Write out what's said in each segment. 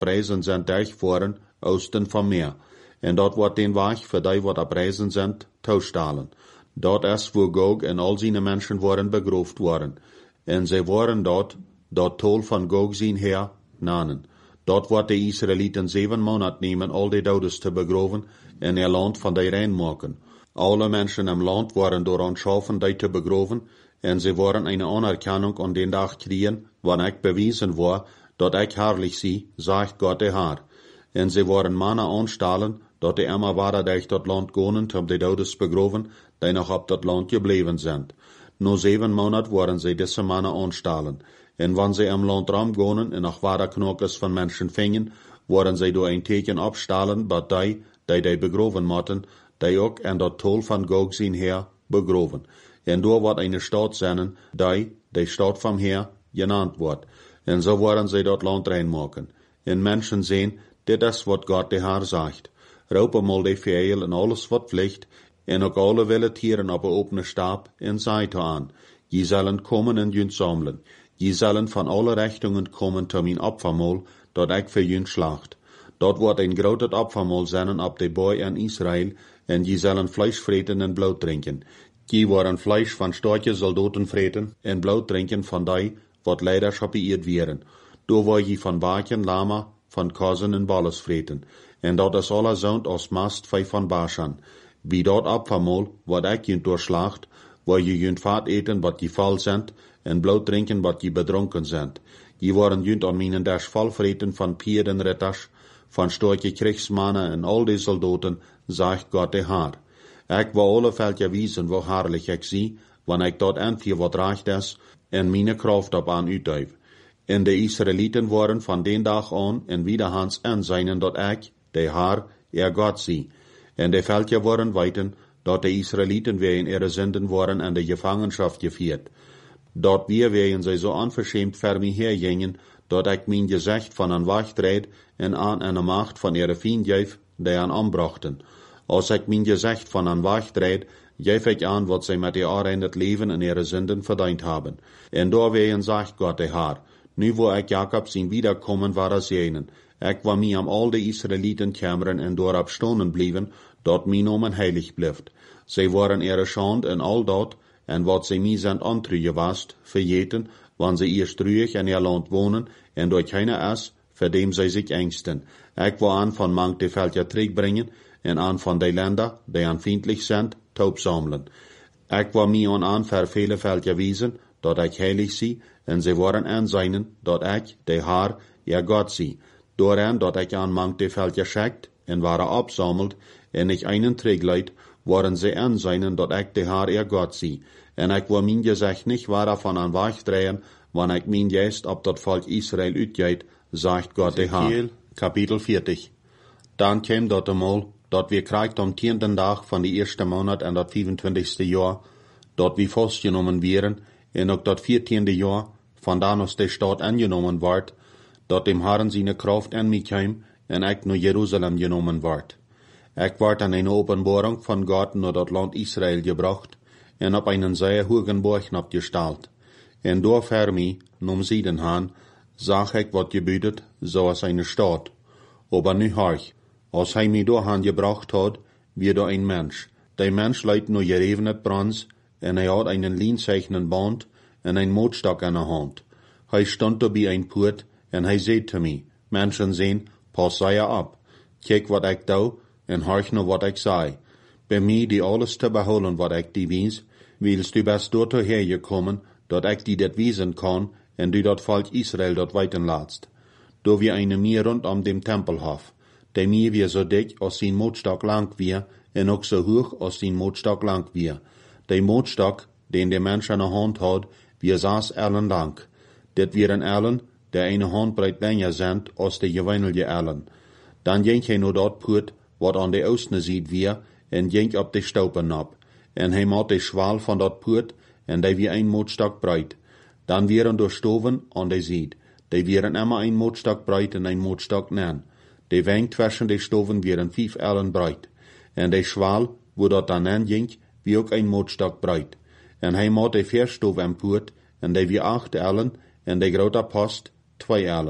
preisen zijn durchvoeren, oosten van Meer. En dat wordt den Weg voor die wat abreisen sind, taustalen. Dat is wo Gog en al zijn mensen worden begroofd worden. En zij worden dat tol van Gog zijn Heer, nanen. Dat wordt de Israëlieten 7 maanden nemen al die dodes te begroven en er land van die rein maken. Alle mensen im land worden door aanschaffen die te begroven en ze worden eine anerkennung an den dag kriegen, wanneer ik bewezen word, dat ik herrlich zie, zegt God de Heer. En ze worden mannen aanstellen, dat die immer weiter durch dat land gaan, om die dodes begroven, die nog op dat land gebleven sind. No 7 maanden worden ze deze mannen aanstellen. En wanneer ze im land rumgaan en nog weiter knokjes van mensen vingen, worden ze door een teken opstellen, dat die begroven moeten, die ook en dat tol van Gog zijn Heer begroven. En door wordt eine stad zijn, die stad van Heer, genannt wordt. En zo worden ze dat land reinmaken. En mensen zien, dit is wat God de Heer zegt. Roep mal die veel en alles wat vliegt, en ook alle willen tieren op een opene stap, en zei aan, je zullen komen en jun samelen. Je zullen van alle richtingen komen tot mijn opfermaal, dat ik voor jun slacht. Dat wordt een groot opfermaal zijn op de boy in Israël, en je zullen vlees vreten en bloed drinken. Je worden vlees van stortje soldaten vreten en bloed drinken van die wat leiderschap beëerd werden. Door word je van baken, lama, van kazen en balles vreten. En dat is alle zout als mast van Bashan. Wie dat opfermaal, wat ik je doorslacht, waar je junt vaat eten wat je val zend, en bloed drinken wat je bedronken zend. Je worden junt aan mijn dash val vreten van pierdenritters, van stortje kriegsmannen en al die soldaten, zegt God de Heer. Ik wil alle veldje wijzen, hoe herrlich ik zie, wanneer ik dat entweder wat recht is, en mijn kracht op aan uitduif. En de Israëlieten worden van den dag aan en wiederhans aanzien dat ik, de Heer, God zie. En de veldje worden weten, dat de Israëlieten weer in ihre zinden worden en de gevangenschap gevierd. Dat werden zij zo onverschämt ver mij hergingen, dat ik mijn gezicht van een wachtreed en aan een macht van ihre vriend geef, die aan aanbrachten. Als ik mijn gezicht van een wachtreed, geef ik aan wat zij met ihr in het leven en ihre zinden verdiend hebben. En door werden zegt God de Heer, nu wo ik Jacob zijn wiederkommen war zenen, ik wil mij am al de Israëlieten kämmeren en doorop stonen blijven, dat mijn naam heilig blijft. Zij worden ihre schand en al dat, en wat zij mij zijn antruge wast, vergeten, wanneer zij eerst ruhig in ihr land wonen, en door keiner is, voor dem zij zich engsten. Ik wil aan van mank de veldje terugbrengen, en aan van de länder, die aanvriendelijk zijn, taub samelen. Ik wil mij aan voor vele veldje wijzen, dat ik heilig zie, en zij worden aanzien, dat ik, de Heer, ihr God zie. Dooraan dat ik aan mank de veldje schickt, en waren opsamelt, en ik einen terugleid, worden zij aanzien, dat ik de Heer, ihr God zie. En ik wil mijn gezicht niet waarvan aan wegdrehen, wanneer ik mijn geest op dat volk Israël uitgeet, zegt God de Heer. Kapitel 40. Dan kwam dat eenmaal, dat we krijgt am 10. dag van de eerste maand en dat 25. jaar, dat we vastgenomen werden, en ook dat 14. jaar, vandaan als de stad aangenomen wordt, dat dem Herren zijn kracht aan mij kwam, en ik naar Jeruzalem genomen wordt. Ik werd aan een openbaring van God naar dat land Israël gebracht, en op einen zeer hogen borg opgesteld. En door voor mij, nom Zieden haan, zag ik wat gebeutet, zoals eine stad. Aber nu horch, als hij mij doorhaan gebracht had, wie door een mens. Die mens leidt naar gerevenet brans, en hij had einen lienzeichnen band, en een mootstok in de hand. Hij stond er bij een poort, en hij zei te mij, mensen zien, pas zij op. Kijk wat ik doe, en horch naar wat ik zei. Bij mij die alles te behouden wat ik die wies, willst du best dorthin hergekommen, dat ik die dat wiesen kan, en du dat volk Israël dat weiten laatst. Do wir eine Meer rondom dem Tempelhof. Die Meer wie so dick als zijn mootstok lang wie, en ook zo hoog als zijn mootstok lang wie. Die mootstok, den de mens aan de hand had, wie 6 ellen lang. Dit wieren ellen, die eine handbreed länger zijn als de gewöhnliche ellen. Dan ging hij naar dat poort, wat aan de oosten ziet wie, en ging op de staupen op. En hij maat de schwaal van dat poort, en die wie een mootstok breed. Dan wieren door stoven aan de ziet. Die wieren immer een mootstok breed en een mootstok nen. De weng tussen de stoven wieren 5 ellen breed. En de schwaal, wo dat dan nen ging, wie ook een mootstok breed. En hij maat de 4 stoven poort, en die wie 8 ellen, en de grote post 2 ellen.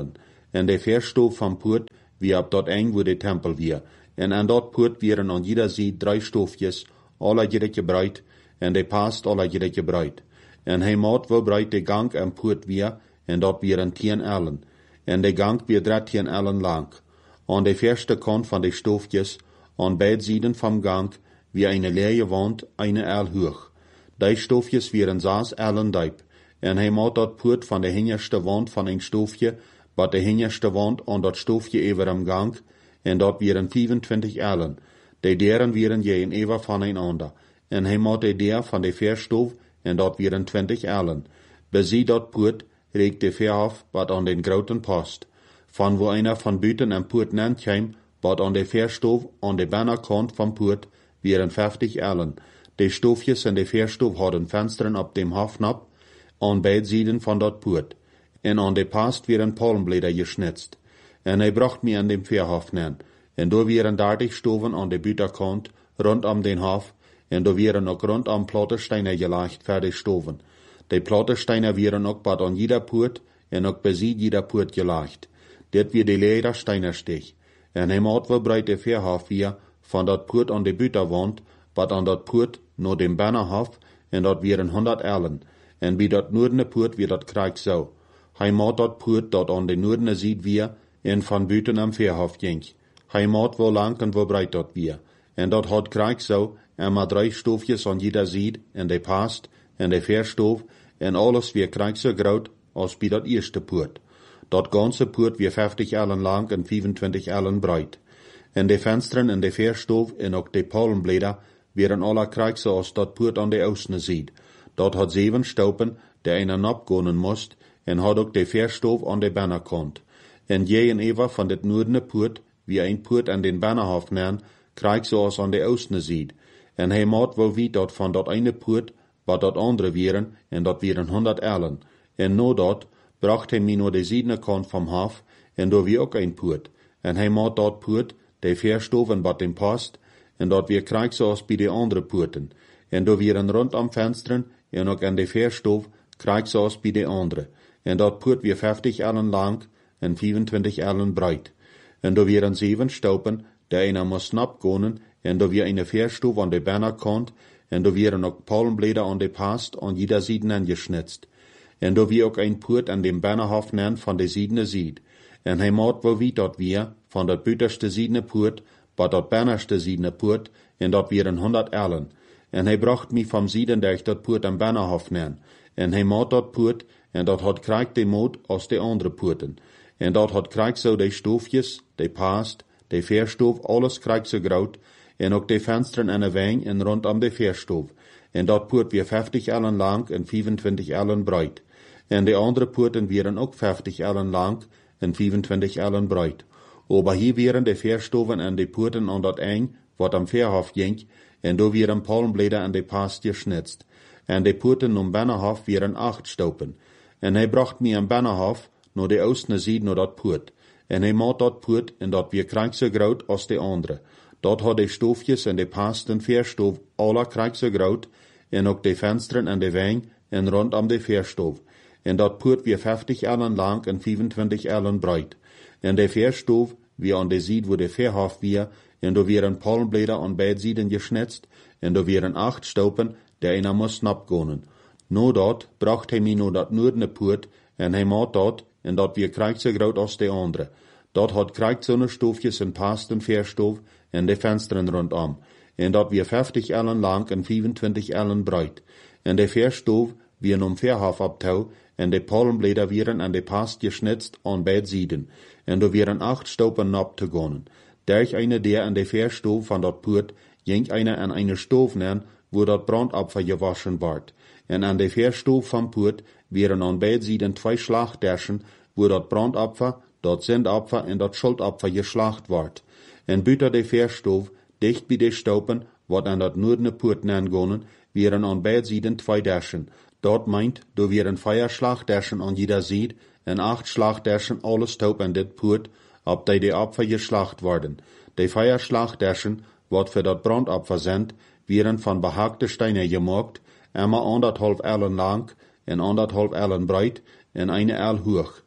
en de Verstoof van Poort wie ab dort eng wo de Tempel wie. En aan dat Poort wieren aan jeder Seite 3 stoofjes, alle jedetje breid, en de past alle jedetje breid. En hij maat wel breid de gang en Poort wie, en dat wieren 10 ellen. En de gang wie 13 ellen lang. Aan de verste kant van de stoofjes, aan beide zijden van gang, wie eine leere wand, eine el hoog. Die stoofjes wieren 6 ellen diep. En hij maat dat Poort van de hingerste wand van een stoofje, wat de hingerste wand aan dat stoofje over am gang, en dat wieren 25 ellen. De deren wieren je in ever van einander. En hij maat de der van de verstoof, en dat wieren 20 ellen. Bezie dat Poort, reekt de verhof, wat aan den groten past. Van wo einer van buiten en Poort nent kwam, wat aan de verstoof, aan de binnenkant van Poort, wieren 50 ellen. De stoofjes en de verstoof hadden vensteren op dem hofnap, aan beide zijden van dat Poort. En aan de past wieren palmbläder geschnitzt. En hij bracht mij aan dem Verhof nen. En door wieren 30 stoven aan de buitenkant, rondom den hof, en door wieren ook rondom plattensteinen gelegd voor de stoven. De plattensteinen wieren ook bad aan jeder Poort, en ook bezie jeder Poort gelegd. Dit wie de ledersteinerstich. En hij maat wel breid de Verhof weer, van dat Poort aan de buitenwand, bad aan dat Poort naar dem Binnenhof, en dat wieren 100 ellen. En bij dat noordene Poort wie dat krijg zo. Hij maat dat Poort dat aan de noordene ziet weer, en van buiten am Verhof ging. Hij maat wel lang en wel breid dat weer. En dat had krijg zo, en maar 3 stoofjes aan jeder ziet, en de past, en de verstoof, en alles weer krijg zo groot, als bij dat eerste Poort. Dat ganze Poort weer 50 ellen lang en 25 ellen breid. En de vensteren en de verstoof, en ook de palmbläder, wieren alle krijg zo als dat Poort aan de oostene ziet. Dat had 7 stopen, der einer napgonen moest, en had ook de verstoof aan de binnenkant. En je en ever van dit noordene Poort, wie een Poort aan den Binnenhof nen, krijg zoals aan de oostene ziet. En hij maat wel wie dat van dat ene Poort, wat dat andere wieren, en dat wieren 100 ellen. En no dat, bracht hij mij naar de zijdene kant van hof, en door wie ook een Poort. En hij maat dat Poort, de verstoof en wat dem past, en dat weer krijg zoals bij de andere Poorten. En door wieren rondom vensteren, en ook aan de verstoof, krijg zoals bij de andere. En dat Poort weer 50 ellen lang, en 25 ellen breid. En door wieren 7 stopen, der einer moest napgonen, en door weer eine verstoof aan de binnenkant, en door wieren ook palmbläder aan de past, aan jeder zijde angeschnitzt. En door wie ook een Poort aan dem Binnenhof nen van de zijdene ziet. En hij maat wel wie dat weer, van dat buitenste zijdene Poort, wat dat binnenste zijdene Poort, en dat wieren 100 ellen. En hij bracht mij van zijden durch dat Poort aan Binnenhof nen. En hij maat dat Poort, en dat had krijg de moot als de andere Poorten. En dat had krijg zo de stoofjes, de past, de verstoof, alles krijg zo groot, en ook de vensteren en de wang en rondom de verstoof. En dat Poort weer 50 ellen lang en 25 ellen breid. En de andere Poorten wieren ook 50 ellen lang en 25 ellen breid. Aber hier wieren de verstoven en de Poorten aan dat eng, wat am Verhof ging, en do wieren palmbläder aan de past geschnitzt. En de Poorten om Binnenhof wieren 8 stopen. En hij bracht mij am Binnenhof, naar de oostene zijde naar dat Poort. En hij maat dat Poort, en dat weer krijg zo groot als de andere. Dat had de stoofjes en de pasten verstoof alle krijg zo groot, en ook de vensteren en de wang, en rondom de verstoof. En dat Poort weer 50 ellen lang en 25 ellen breid. En de verstoof, wie aan de zijde wo de Verhof weer, en do wieren palmbläder aan beide zijden geschnitzt, en do wieren 8 stopen, der einer moest napgonen. No dat bracht hij mij naar dat noordene Poort, en hij maat dat, en dat weer krijg zo groot als de andere. Dat had krijg zo'n stoofjes en pasten verstoof, en de vensteren rondom. En dat weer 50 ellen lang en 25 ellen breid. En de verstoof wieren om Verhof optouw, en de palmbläder wieren aan de past geschnitzt aan beide zijden. En do wieren 8 stopen nap te gonen. Durch eine der an de verstoof van dat Poort, ging einer an eine Stoof nen, wo dat Brandopfer gewaschen ward. En aan de verstoof van Poort wieren aan beide zijden 2 Schlachtderschen, wo dat Brandopfer, dat Sindopfer en dat Schuldopfer geslacht ward. En buiten de verstoof, dicht bij de stopen, wat aan dat noordene Poort nen gonen, wieren aan beide zijden 2 derschen. Dat meint, do wieren 4 Schlachtderschen aan jeder zijde, en 8 Schlachtderschen alle stopen aan dit Poort, op de Opfer geslacht worden. De 4 Schlachtderschen, wat voor dat Brandopfer sind, wieren van behakte steinen gemaakt, immer 1,5 ellen lang en 1,5 ellen breed en eine el hoog.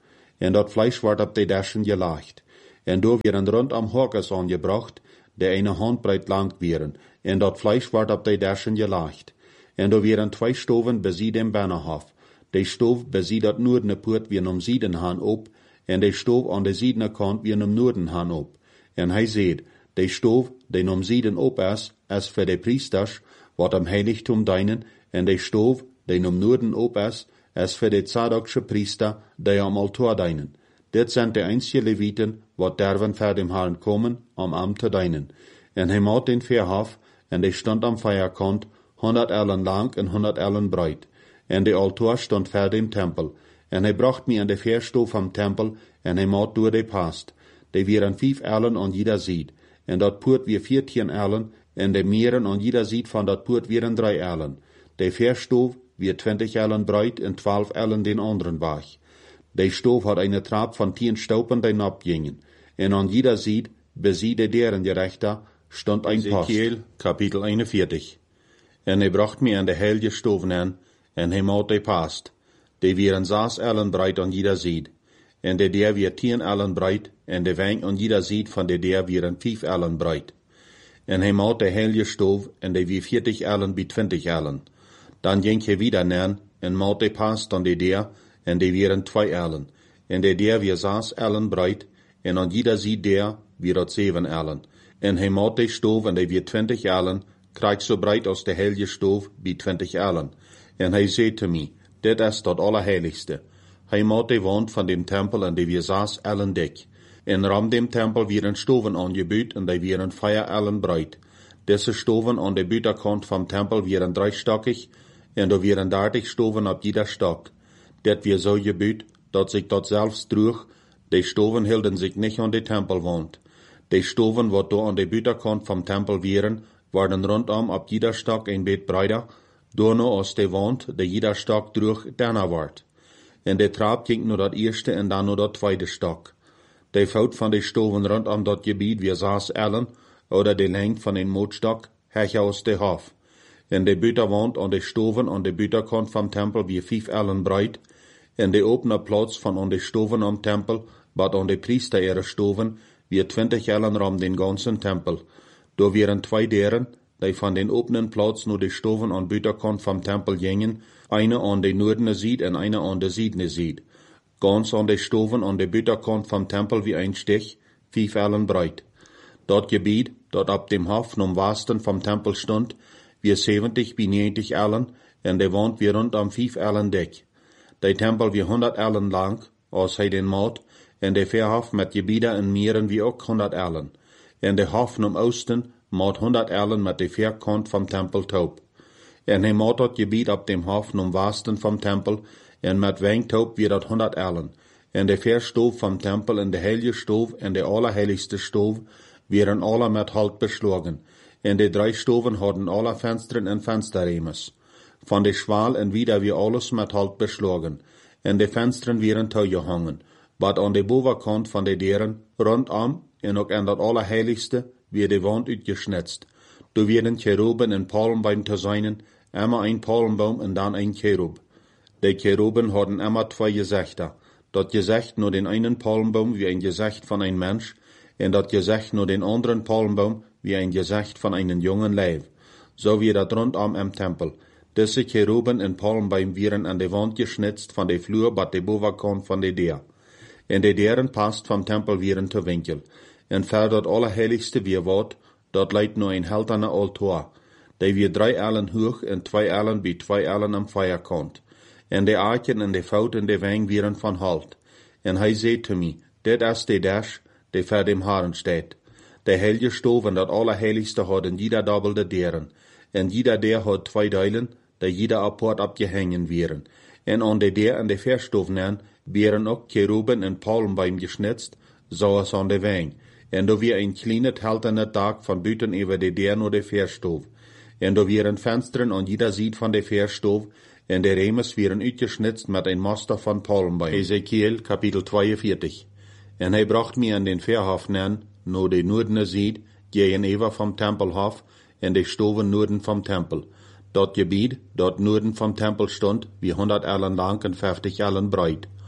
en dat Fleisch ward op de Daschen gelagt. En do wieren rund am Horkes angebracht, der eine Handbreit lang wieren, en dat Fleisch ward op de Daschen gelagt. En do wieren 2 stoven besie dem Bannerhof. De stoof besie dat noordene poort wieren om Siedenhaan op, en de stoof aan de Siedene kant wieren om Noordenhaan op. En hij zeid, de stoof, die om Sieden op is, as voor de priesters, wat am heiligtum deinen, en de stoof, die om Noorden op is, as voor de Zadoksche priester, die am Altar deinen. Dit zijn de einzige Leviten, wat derven voor dem Herrn komen, am Amt te deinen. En hij maat den Verhof, en de stond am Feierkant, 100 ellen lang en 100 ellen breit. En de Altar stond voor dem Tempel. En hij bracht me aan de Verstoof vom Tempel, en hij maat door de Past. Die wieren 5 ellen aan jeder Sied. En dat poort weer 14 ellen, en de meren aan jeder Sied van dat poort wieren 3 ellen. De Verstoof weer 20 ellen breit en 12 ellen den anderen Bach. De stoof had eine Trap van 10 Staupen den abgingen. En aan jeder Sied, besie de deren gerechter, stond ein Post. Ezekiel, Kapitel 41. En hij bracht me aan de heilige stoven aan, en hij maat de Past. Die wieren 6 ellen breit aan jeder Sied. En de der weer 10 ellen breit, en de weng aan jeder Sied van de der wieren 5 ellen breit. En hij maat de heilige stoof, en de wie 40 ellen bij 20 ellen. Dan ging hij wieder neer, en maat de Past aan de der, en de wieren 2 ellen. En de der weer 6 ellen breit, en aan jeder Sied der weer dat 7 ellen. En hij maat de stoof, en de weer 20 ellen, krijgt zo breit als de heilige stoof bij 20 ellen. En hij zei te mij, dit is dat allerheiligste. Hij maat de wand van dem Tempel, en die weer 6 ellen dik. En ram dem Tempel wieren stoven aangebuut, en die wieren 4 ellen breit. Deze stoven aan de buitenkant vom Tempel wieren 3-stockig, en er wieren 30 stoven op jeder stok. Dit weer zo gebuut, dat zich dat zelfs droeg, de stoven hielden zich niet aan de Tempelwand. De stoven wat door aan de buitenkant vom Tempel wieren, waren rondom op jeder stok een beet breiter, door nu als de wand, de jeder stok droeg, daarna wordt. En de trap ging naar dat eerste en dan naar dat tweede stok. De fout van de stoven rondom dat gebied weer 6 ellen, oder de lengte van een mootstok, hech aus de hof. En de buitenwand aan de stoven aan de buitenkant vom Tempel weer 5 ellen breit, en de opene plaats van aan de stoven am Tempel, wat aan de priester ihre stoven, weer 20 ellen ram den ganzen Tempel. Door wieren 2 deren, die van den openen plaats naar de stoven aan buitenkant vom Tempel gingen, eine aan de noordene Sied en eine aan de Siedene Sied. Ganz aan de stoven aan de buitenkant vom Tempel wie ein Stich, 5 ellen breit. Dat gebied, dat op dem Hof nom Westen vom Tempel stond, wie 70 bij 90 ellen, en de wand wie rondom 5 ellen dik. De Tempel wie 100 ellen lang, als hij den maat, en de Verhof met gebieden en meren wie ook 100 ellen. En de Hof nom Osten maat 100 ellen met de Verkant vom Tempel taub. En hij maat dat gebied op dem Hof nom Westen vom Tempel, en met wengtaub wie dat 100 ellen. En de Verstoof vom Tempel en de heilige stoof en de allerheiligste stoof wieren alle met hout beschlagen. En de 3 stoven hadden alle vensteren en vensterremes. Van de schwaal en wieder wie alles met hout beschlagen. En de vensteren wieren toegehangen. Wat aan de bovenkant van de deuren, rondom en ook aan dat allerheiligste, weer de wand uitgeschnitzt. Du werden Cheruben en Palmbeim te zijnen, immer ein Palmbaum en dan ein Cherub. De Cheruben hadden immer 2 gezichten. Dat gezicht naar den einen Palmbaum wie ein gezicht van een mens, en dat gezicht naar den anderen Palmbaum wie ein gezicht van einen jungen Leib. So wie dat rondom am Tempel. Diese Cheruben en Palmbaum wieren an de wand geschnitzt van de vloer bat de bovenkant van de deur. En de deuren past vom Tempel wieren te winkel. En ver dat allerheiligste wie wat, dat leidt naar een helterne altaar. Die wie 3 ellen hoog en 2 ellen bij 2 ellen am Feierkant. En de aartjen en de fout en de weng wieren van halt. En hij zei te mij, dit is de dash, die voor dem Herrn steht. De heilige stoof en dat allerheiligste hadden jeder dobbelde deuren. En jeder deur had 2 deilen, die jeder apart abgehangen wieren. En aan de deur en de Verstoof aan wieren ook Cheruben en Palmbeim geschnitzt, zoals aan de weng. En er weer een kleine helterne dak van buiten over de deur naar de Verstoof. En er wieren vensteren aan jeder Sied van de Verstoof, en de remes wieren uitgeschnitzt met een master van Palmbeim. Ezekiel, Kapitel 42. En hij bracht mij aan den Verhof naar de noordene Sied, gegenüber vom Tempelhof, en de stoven noorden vom Tempel. Dat gebied, dat noorden vom Tempel stond, wie 100 ellen lang en 50 ellen breit.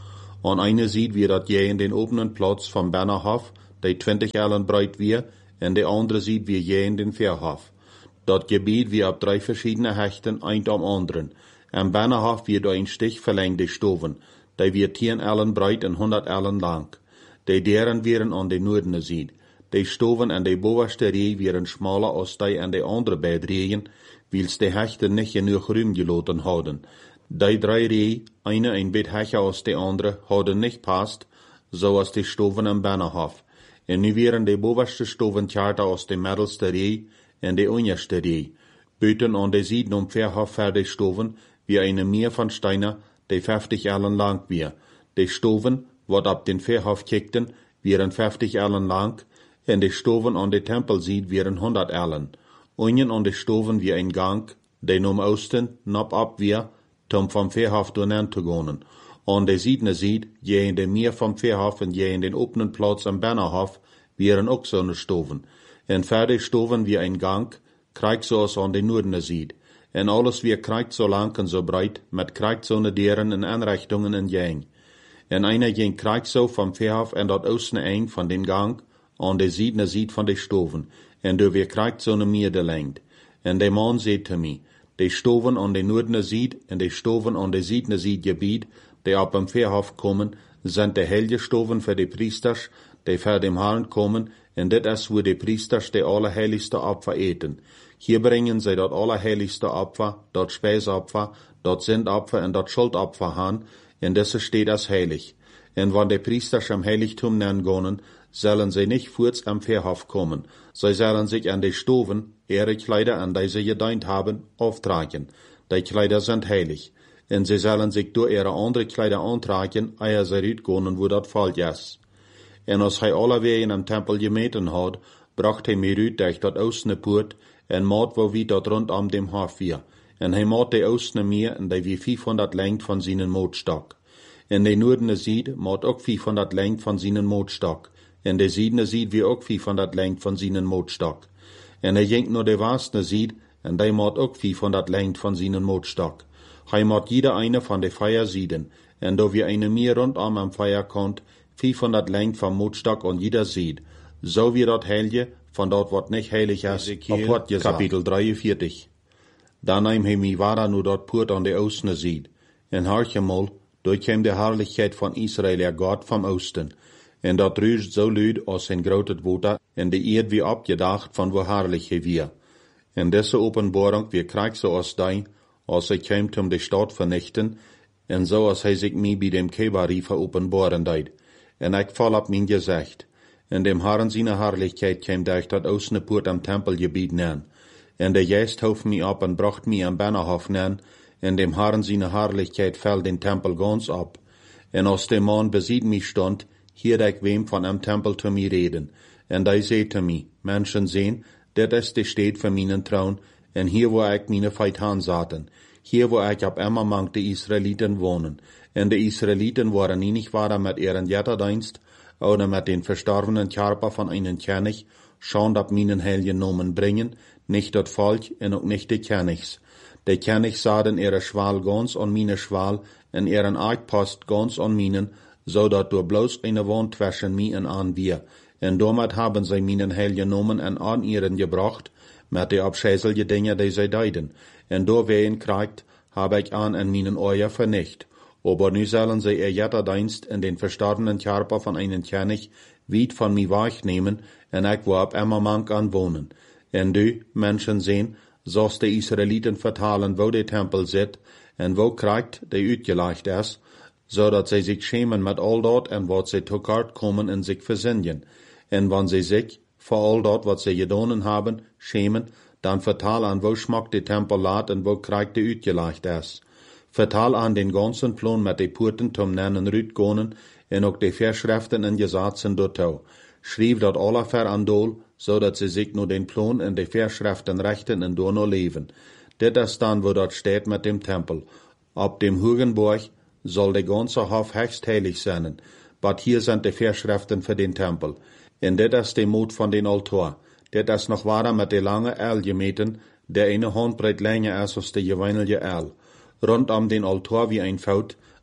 An eine sieht wir dat je in den oberen Platz vom Bernerhof, der 20 Ellen breit wir, en de andere sieht wir je in den Fährhof. Dat Gebiet wir ab 3 verschiedene Hechten, ein am anderen. Am Bernerhof wird ein Stich verlängte Stoven, der wird 10 Ellen breit en 100 Ellen lang. Die deren wären an de Nordene sieht. Die Stoven an de bovenste Ree wären schmaler als die an de andere Beidreeën, wils de Hechten nicht genug Ruim gelaten hadden. Die 3 Ree, eine ein bit hecher als de andere, hadden nicht passt, so als die Stoven am Bernerhof. En nu wären de bovenste Stoven tjarter als de middelste Ree en de onderste Ree. Buiten an de Sieden om Fährhof fertig Stoven, wie eine Meer von Steiner, die 50 Ellen lang wir. Die Stoven, wat ab den Fährhof kickten, wären 50 Ellen lang, en de Stoven an de Tempel sieht, wären 100 Ellen. Unien an de Stoven wie ein Gang, de nom Osten, nab ab wir, tom vom Fährhof donen zu gehen. An de Siedne sieht, je in de Meer vom Fährhof en je in den openen Platz am Bernerhof, wären auch so ne Stoven. En fertig Stoven wie ein Gang, kreigt so als an de Nordene sieht. En alles wie kreigt so lang en so breit, met kreigt so ne deren en Anrichtungen en jeng. En einer ging kreigt so vom Fährhof en dat Osten eng von den Gang, an de Siedne sieht von de Stoven, en du wie kreigt so ne Meer de lengt. En de man seht te mi, de Stoven an de Nordene sieht, en de Stoven an de Siedne sieht gebied, die ab dem Fährhof kommen, sind de helge Stoven für de Priesters, die für dem Herrn kommen, en dit is wo de Priesters de allerheiligste Opfer eten. Hier bringen sie dat allerheiligste Opfer, dat Speisopfer, dat Sündopfer en dat Schuldopfer han, en deze steht als heilig. En wann de Priesters am Heiligtum nennen gehen, sollen sie nicht kurz am Fährhof kommen. Sie sollen sich an de Stoven, ihre Kleider, an die sie gedient haben, auftragen. Die Kleider sind heilig. En sie sollen sich durch ihre andere Kleider antragen, ehe sie uitgehen, wo dat falsch ist. En als hij alle wegen am Tempel gemeten had, bracht hij mir uit durch dat Oostne Poort, en maat wo wie dat rondom dem Hof wir. En hij maat de Oostne Meer, en die wie 500 lengt van zijn mootstok. En de Noordene Sied maat ook 500 lengt van zijn mootstok. En de Siedne Sied wie ook 500 lengt van zijn mootstok. En hij ging naar de Westne Sied, en die maat ook 500 lengt van zijn mootstok. Hij maat jeder eine van de 4 Sieden, en do wie eine Meer rondom am Feier kont, 500 lengt van mootstok an jeder Sied. So wie dat Heilige, van dat wat nicht heilig is, op wat gesagt. Kapitel 43. Dan neem hij mi wara nu dat Poort an de Oostne Sied. En hartjemol, door kwam de Herrlichkeit van Israël, er Gott vom Osten. En dat ruist zo luid als een groot water, en de eerd wie opgedacht van wo herrlich hij weer. En deze openbaring wie krijg zo als die, als hij kwam om de stad vernichten, en zo als hij zich mij bij dem Kebari veropenbaren deed. En ik val op mijn gezicht. En dem Herren seine Herrlichkeit kwam durch dat Oostne Poort am Tempelgebiet neer. En de Geist hof mij op en bracht mij am Bernerhof neer, en dem Herren seine Herrlichkeit fell den Tempel ganz ab. En als de man besied mij stond, hier ik wem van am Tempel te mij reden. En die zei te mij, Menschen sehen, dit is de steed van mijn troon, en hier wo ik mijn feit zaten. Hier wo ik op immer mang de Israeliten wonen. En de Israeliten waren niet waren met ihren Jetterdienst, oder met den verstorbenen Körper von einen König, schon dat minen heiligen Nomen bringen, nicht dat Volk en ook nicht de Königs. De König saden ihre Schwal ganz an meine Schwal, en ihren Eidpost ganz an minen, so dat door bloß eine Wand zwischen mi en an wir. En damit haben sie minen heiligen Nomen en an ihren gebracht, met de abscheißelge Dinge, die sie deiden. En door wehen kriegt, habe ich an en minen Euer vernicht. Aber nu sollen sie ihr Jetterdienst in den verstorbenen Körper von einem König weit von mir wegnehmen, en ich wo ab immer mank an wohnen. En du, Menschen sehen, so's de Israeliten vertalen, wo der Tempel sit, en wo kriegt, der uitgelegt is, so dat sie sich schämen mit all dort en wat sie zu kort kommen en sich versinnen. En wann sie sich, vor all dort wat sie gedonen haben, schämen, dann vertal an, wo schmeckt der Tempel laat en wo kriegt der uitgelegt is. Vertal an den ganzen Plan met de Poorten zum nennen Rütgonen en ook de Verschriften en Gesetzen dortau. Schrieb dat alle verandol, so dat sie sich nur den Plan en de Verschriften rechten en door no leven. Dit is dan wo dat steht mit dem Tempel. Ab dem Hugenburg soll de ganze Hof höchst heilig sein, but hier sind de Verschriften für den Tempel. En dit is de Mut van den Altar. Dit is nog ware met de lange El gemeten, der eine Handbreit länger is als de gewöhnliche El. Rund um den Altar wie ein Faut,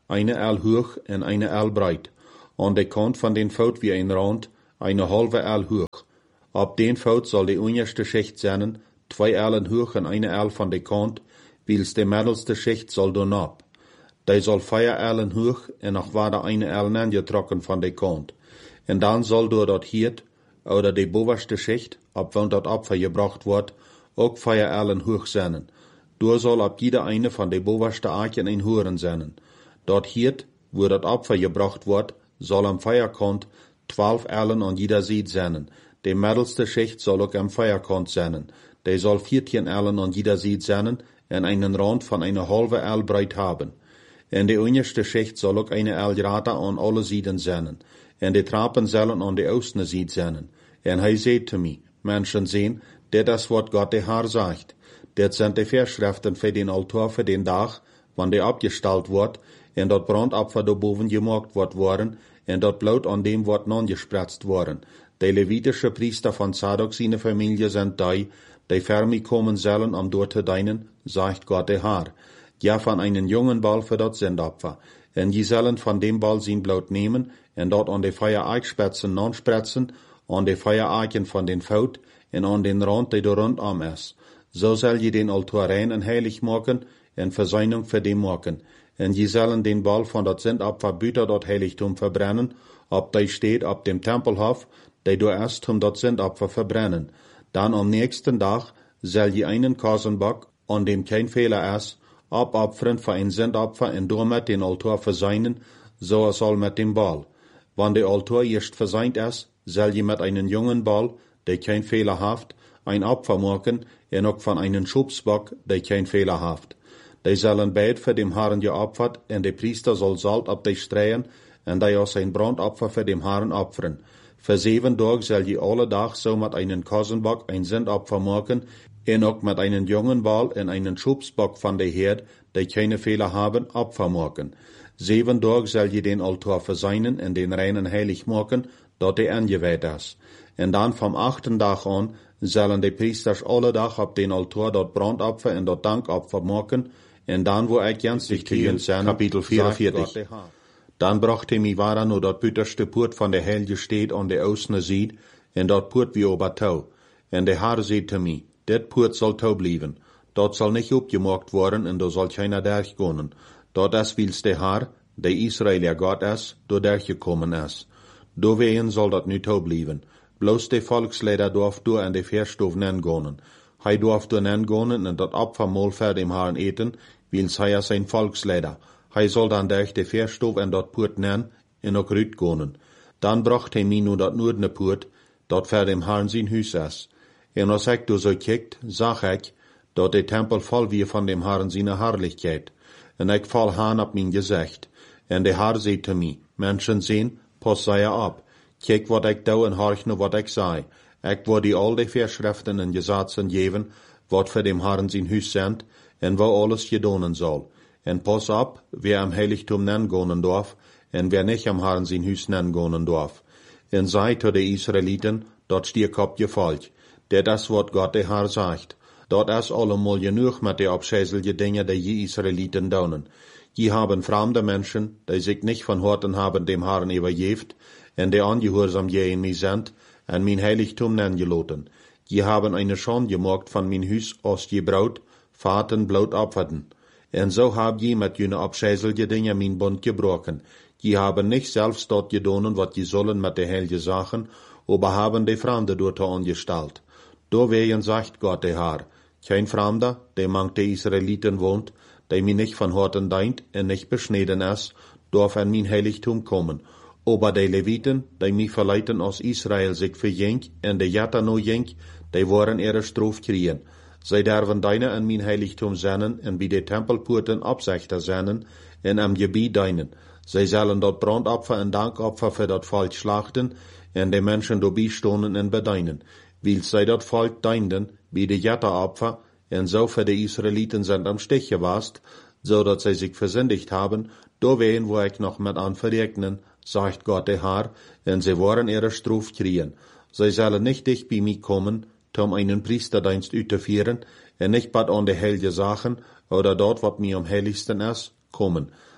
eine El hoch en eine El breit. An de kant van den Fout wie ein Rand, eine halve El hoch. Op den Fout soll de onderste Schicht zijn, 2 Ellen hoch en eine El van de kant, wils de middelste Schicht soll doen op. Die soll 4 Ellen hoch en nog waarde eine El aangetrokken van de kant. En dan soll door dat hiert, oder de bovenste Schicht, op wann dat Opfer gebracht wordt, ook 4 Ellen hoch zijn. Door soll op jeder eine van de bovenste Arken ein Horen zijn. Dat hiert, wo dat Opfer gebracht wordt, soll am Feierkant 12 Ellen an jeder Seite zijn. De middelste Schicht soll ook am Feierkant zijn. Die soll 14 Ellen an jeder Seite zijn en einen Rand van eine halve El breit haben. En de onderste Schicht soll ook eine El grata an alle Seiten zijn. En de trappen zullen an de oostende Seite zijn. En hij zei te mij, Menschen sehen, dit is wat God de Heer zegt. Dit zijn de Verschriften voor den Altar voor den Dag, wanneer die abgestalt wordt, en dat brandopfer daarboven gemaakt wordt worden, en dat bloed aan dem wordt nangespritzt worden. De Levitische Priester van Zadok zijn familie zijn die fermi komen zullen om door te dienen, zegt God de Heer. Ja, van einen jungen Bal für dat Sündopfer. En je zullen van dem Bal zijn bloed nemen, en dat aan de Feuereichspitzen nanspritzen, aan de Feuereichen van den Fout, en aan den Rand, die er rondom is. So zal je den Altar rein en heilig maken, en Versöhnung für dem maken. En je zullen den Bal van dat Sündopfer buiten dat Heiligtum verbrennen, ob die steht op dem Tempelhof, die du erst um dat Sündopfer verbrennen. Dan am nächsten Tag zal je einen Kasenbock, an dem kein Fehler is, opfern für ein Sündopfer en damit den Altar versöhnen, so es soll mit dem Bal. Wann der Altar erst versöhnt is, zal je mit einen jungen Bal, der kein Fehler haft, ein Opfer machen, en ook von einen Schubsbock, der kein Fehler haft. Die sollen beid für dem Herrn geopfert, en der Priester soll Salt op die streien, en die aus ein Brandopfer für dem Herrn opfern. Für 7 Tage soll je alle Tag so mit einen Kosenbock ein Sündopfer machen, en ook mit einen jungen Bal en einen Schubsbock von der Herd, die keine Fehler haben, Opfer machen. 7 Tage soll je den Altar versöhnen en den reinen heilig machen, dat der angeweiht is. En dan vom 8. Tag an sollen die Priesters alle Tag op den Altar dat Brandopfer en dat Dankopfer machen, en dan wo ik jenstig tegen zijn, Kapitel 44. Dan bracht hij mij waar no dat buitenste poort van de heilige steed aan de oostende zijde, en dat poort wie ober touw. En de Heer zei te mij, dit poort zal touw blijven. Dat zal niet opgemaakt worden, en daar zal keiner durchkomen. Dat is wils de Heer, de Israëlier God is, door durchgekomen is. Doorwegen zal dat nu touw blijven. Bloos de volksleider dorf door en de verstof nengonen. Hij dorf door nengonen en dat opfermaal voor dem Herrn eten, wils hij is zijn volksleider. Hij zal dan durch de verstof en dat poort nen en ook uitgonen. Dan bracht hij mij nu dat noordene poort, dat voor dem Herrn zijn huis is. En als ik door zo kijkt, zag ik, dat de tempel vol wie van dem Herrn zijn herrlichkeit. En ik val haan op mijn gezicht. En de Herr zei te mij, Menschen zien, pas zij op. Kijk wat ik doe en horch nu wat ik zei. Ik wil die al die Verschriften en Gesetzen geven, wat voor dem Herrn zijn huis zendt, en wo alles gedonen zal. En pas op, wer am Heiligtum nengonen dorf, en wer nicht am Herrn zijn huis nengonen dorf. En zei to de Israeliten, dat stier op je volk. Dit is wat God de Herr zegt. Dat is allemal genoeg met de abscheuliche Dinge, die je Israeliten donen. Je haben fremde Menschen, die sich nicht von Horten haben dem Herrn übergeft, en die angehorsam je in mij sind, en mijn Heiligtum nengeloten. Je haben eine Schande gemacht von mijn huis als je Braut, Vaten, Blut opferten. En so hab je met jene abscheuliche Dinge mijn Bund gebrochen. Je haben nicht selbst dort gedonen, wat je sollen met de heilige Sachen, aber haben die Fremde dort angestalt. Doorwegen sagt Gott der Herr, kein Fremder, der mangt de Israeliten wohnt, der mir nicht von Horten deint en nicht beschneden ist, darf an mein Heiligtum kommen. Aber die Leviten, die mich verleiten aus Israel sich verjenk, en de Jata no jenk, die waren ihre Strof kriegen. Zij derven deine an mijn Heiligtum zennen, en bij de tempelpoorten opzichter zennen, en am gebied deinen. Zij zullen dat brandopfer en dankopfer voor dat volk slachten, en de mensen doorby stonen en bedeinen. Wils zij dat volk deinden, bij de Jata-opfer, en so für die Israeliten sind am Stich gewast, so dat zij sich versündigt haben, doorwegen wo ich noch mit an verregnen, sagt Gott der Herr, en sie wollen ihre Strof kriegen. Zij zullen nicht dicht bei mir kommen, um einen Priesterdienst auszuführen, en nicht bad an die heilige Sachen, oder dort, wat mir am heiligsten ist, kommen.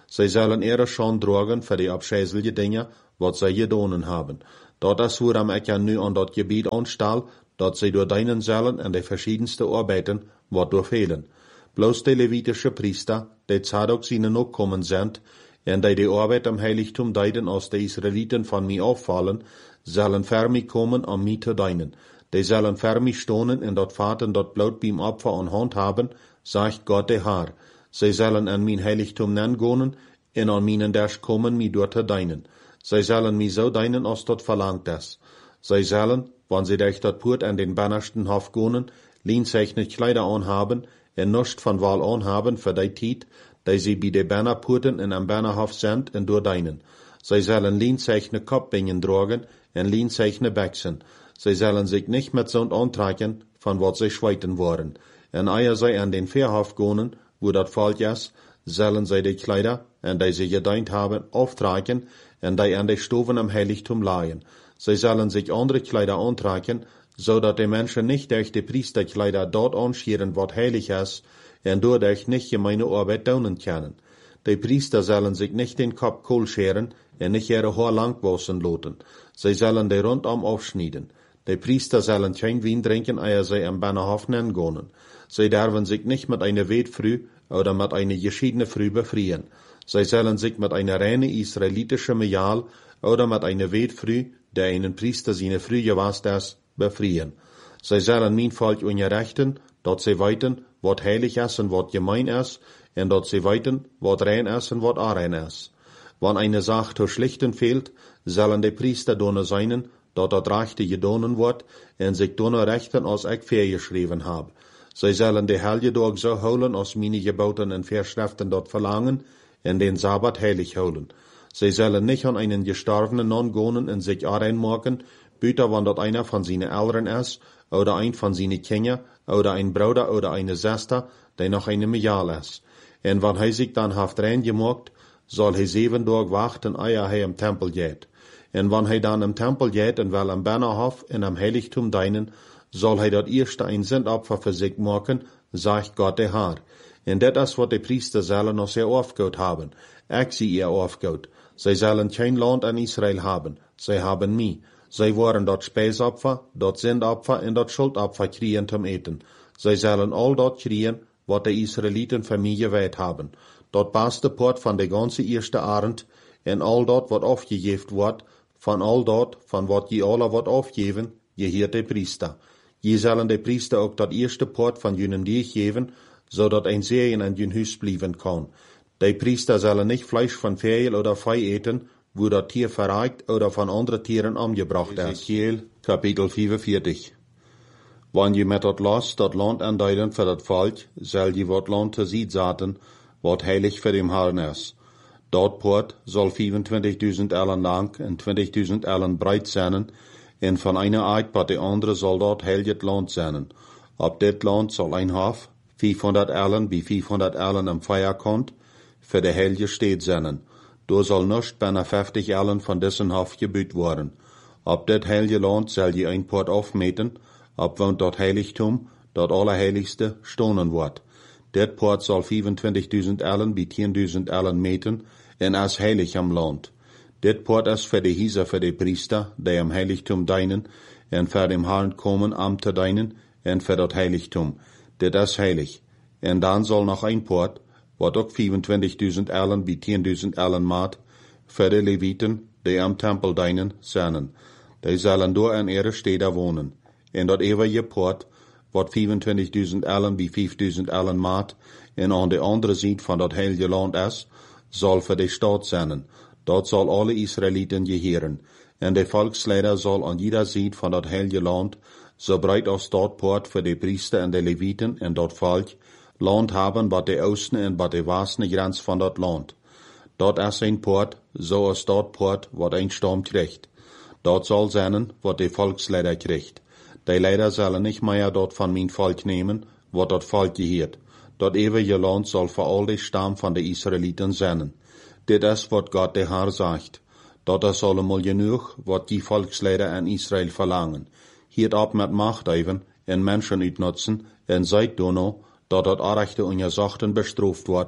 Zij zullen ihre Schande dragen für die abscheuliche Dinge, wat zij gedaan haben. Dat is waarom ik ja nu aan dat gebied aanstel, dat zij door deinen zullen en de verschiedenste arbeiden, wat doorvelen. Bloos de Levitische Priester, die Zadok zijn opkommen zijn, en die de arbeid am Heiligtum deiden als de Israeliten van mij afvallen, zullen ver mij komen om mij te dienen. Die zullen ver mij stonen en dat vaten dat bloed beim Opfer aan hand haben, sagt Gott de Haar. Zij zullen an mijn Heiligtum nangonen en an mijnen Dash komen mij door te dienen. Zij zullen mij zo dienen als dat verlangt is. Zij zullen, wanneer zij durch dat poort an den bannersten Hof gonen, lienzeichnet Kleider anhaben en nichts van wal anhaben für die tijd, die sie bij de Bannerpoorten en am Bannerhof sind en door dienen. Zij zullen lienzeichne Kopbingen dragen en lienzeichne Bächsen. Zij zullen sich nicht mit Sond antrekken, van wat zij schweiten worden. En eer zij an den Verhof gonen, wo dat Volk is, zullen zij de Kleider, en die sie gedient haben, auftrekken, en die an de Stoven am Heiligtum laien. Zij zullen sich andere Kleider antrekken, zodat de Menschen nicht durch de Priesterkleider dort anscheren, wat heilig is, en doordat nicht gemeine Arbeit doen können. De Priester zullen sich nicht den Kopf kohl scheren, en nicht ihre Haar lang wassen lassen. Zij zullen de rondom aufschneiden. De Priester zullen kein Wein trinken, eer zij am Bannerhof nangonen. Zij dürfen sich nicht mit einer Wetfrüh oder mit einer geschiedene Früh befrieren. Zij zullen sich mit einer reine israelitische Mejal oder mit einer Wetfrüh, der einen Priester seine Früh gewasst ist, befrieren. Zij zullen mijn Volk unterrichten, dat zij weten, wat heilig is en wat gemein is, en dat zij weten, wat rein is en wat onrein is. Wann eine Sache zu schlichten fehlt, zullen de Priester donen seinen, dat dat rechte gedonen wordt, en zich donen rechten als ik vergeschreven heb. Zij zullen de heilige dag zo houden als meine Geboten en Verschriften dat verlangen, en den Sabbat heilig houden. Zij zullen nicht an einen Gestorbenen nangonen en sich aanrein maken, buiten wann dat einer von seinen Eltern is, oder ein von seinen Kindern, oder ein Bruder oder eine Schwester, die noch eine Mejal is. En wann hij sich dann haft rein gemaakt, soll hij 7 Tage wachten, eer hij im Tempel geht. En wann hij dan im Tempel geht en wel am Bannerhof en am Heiligtum dienen, soll hij dat eerste ein Sündopfer für sich maken, sagt Gott de Haar. En dat is wat de Priester zullen als ihr aufgehout haben. Ik zie ihr aufgehout. Zij zullen kein Land in Israel haben. Zij haben mij. Zij worden dat Speisopfer, dat Sündopfer en dat Schuldopfer kriegen zum Eten. Zij zullen al dat kriegen, wat de Israeliten für mij geweiht haben. Dat beste Port van de ganze eerste Arend, en al dat wat afgegeven wordt, van al dat, van wat je alle wat afgeven, je heert de Priester. Je zullen de Priester ook dat eerste Port van jullie dier geven, zodat een Segen in jullie huis blijven kan. De Priester zullen nicht Fleisch von Vögel oder Vieh eten, wo dat Tier verreikt oder von anderen Tieren umgebracht ist. Ezekiel, Kapitel 45. Wann je met dat Land aanduiden voor dat Volk, zal je wat Land te zien zaten, wat heilig voor dem Herrn is. Dat poort zal 25.000 ellen lang en 20.000 ellen breit zijn, en van eine Eid bij de andere zal dat heilig Land zijn. Op dit land zal een Hof 500 ellen bij 500 ellen am Feierkant für de heilige Stadt zijn. Door zal nicht bijna 50 ellen van dessen Hof gebuut worden. Op dit heilige land zal je een poort afmeten, op want dat heiligtum, dat allerheiligste, stonen wordt. Dit poort zal 25.000 ellen bij 10.000 ellen meten, en is heilig am land. Dit poort is voor de Hieser voor de Priester, die am heiligtum dienen, en voor dem Herrn komen am te dienen, en voor dat heiligtum. Dit is heilig. En dan zal nog een poort, wat ook 25.000 ellen bij 10.000 ellen maat, voor de Leviten, die am Tempel dienen, zijn. Die zullen door in ihre steden wonen. En dat eeuwige poort, wat 25.000 ellen bij 5.000 ellen maat, en aan de andere zijde van dat heilige land is, zal voor de stad zijn. Dat zal alle Israëlieten geheren. En de volksleider zal aan jeder zijde van dat heilige land, zo breed als dat poort voor de priester en de Leviten en dat volk, land hebben bij de oosten en bij de westen grens van dat land. Dat is een poort, zoals dat poort wat een stam krijgt. Dat zal zijn wat de volksleider krijgt. De leider zullen niet meer dat van mijn volk nemen, wat dat volk geheert. Dat eeuwige land zal voor al de stam van de Israëlieten zijn. Dit is wat God de Heer zegt. Dat is allemaal genoeg wat die volksleider in Israël verlangen. Hiert op met macht even en mensen uitnutzen en zijt dono, dat het Arrechte und Gesachten bestraft wordt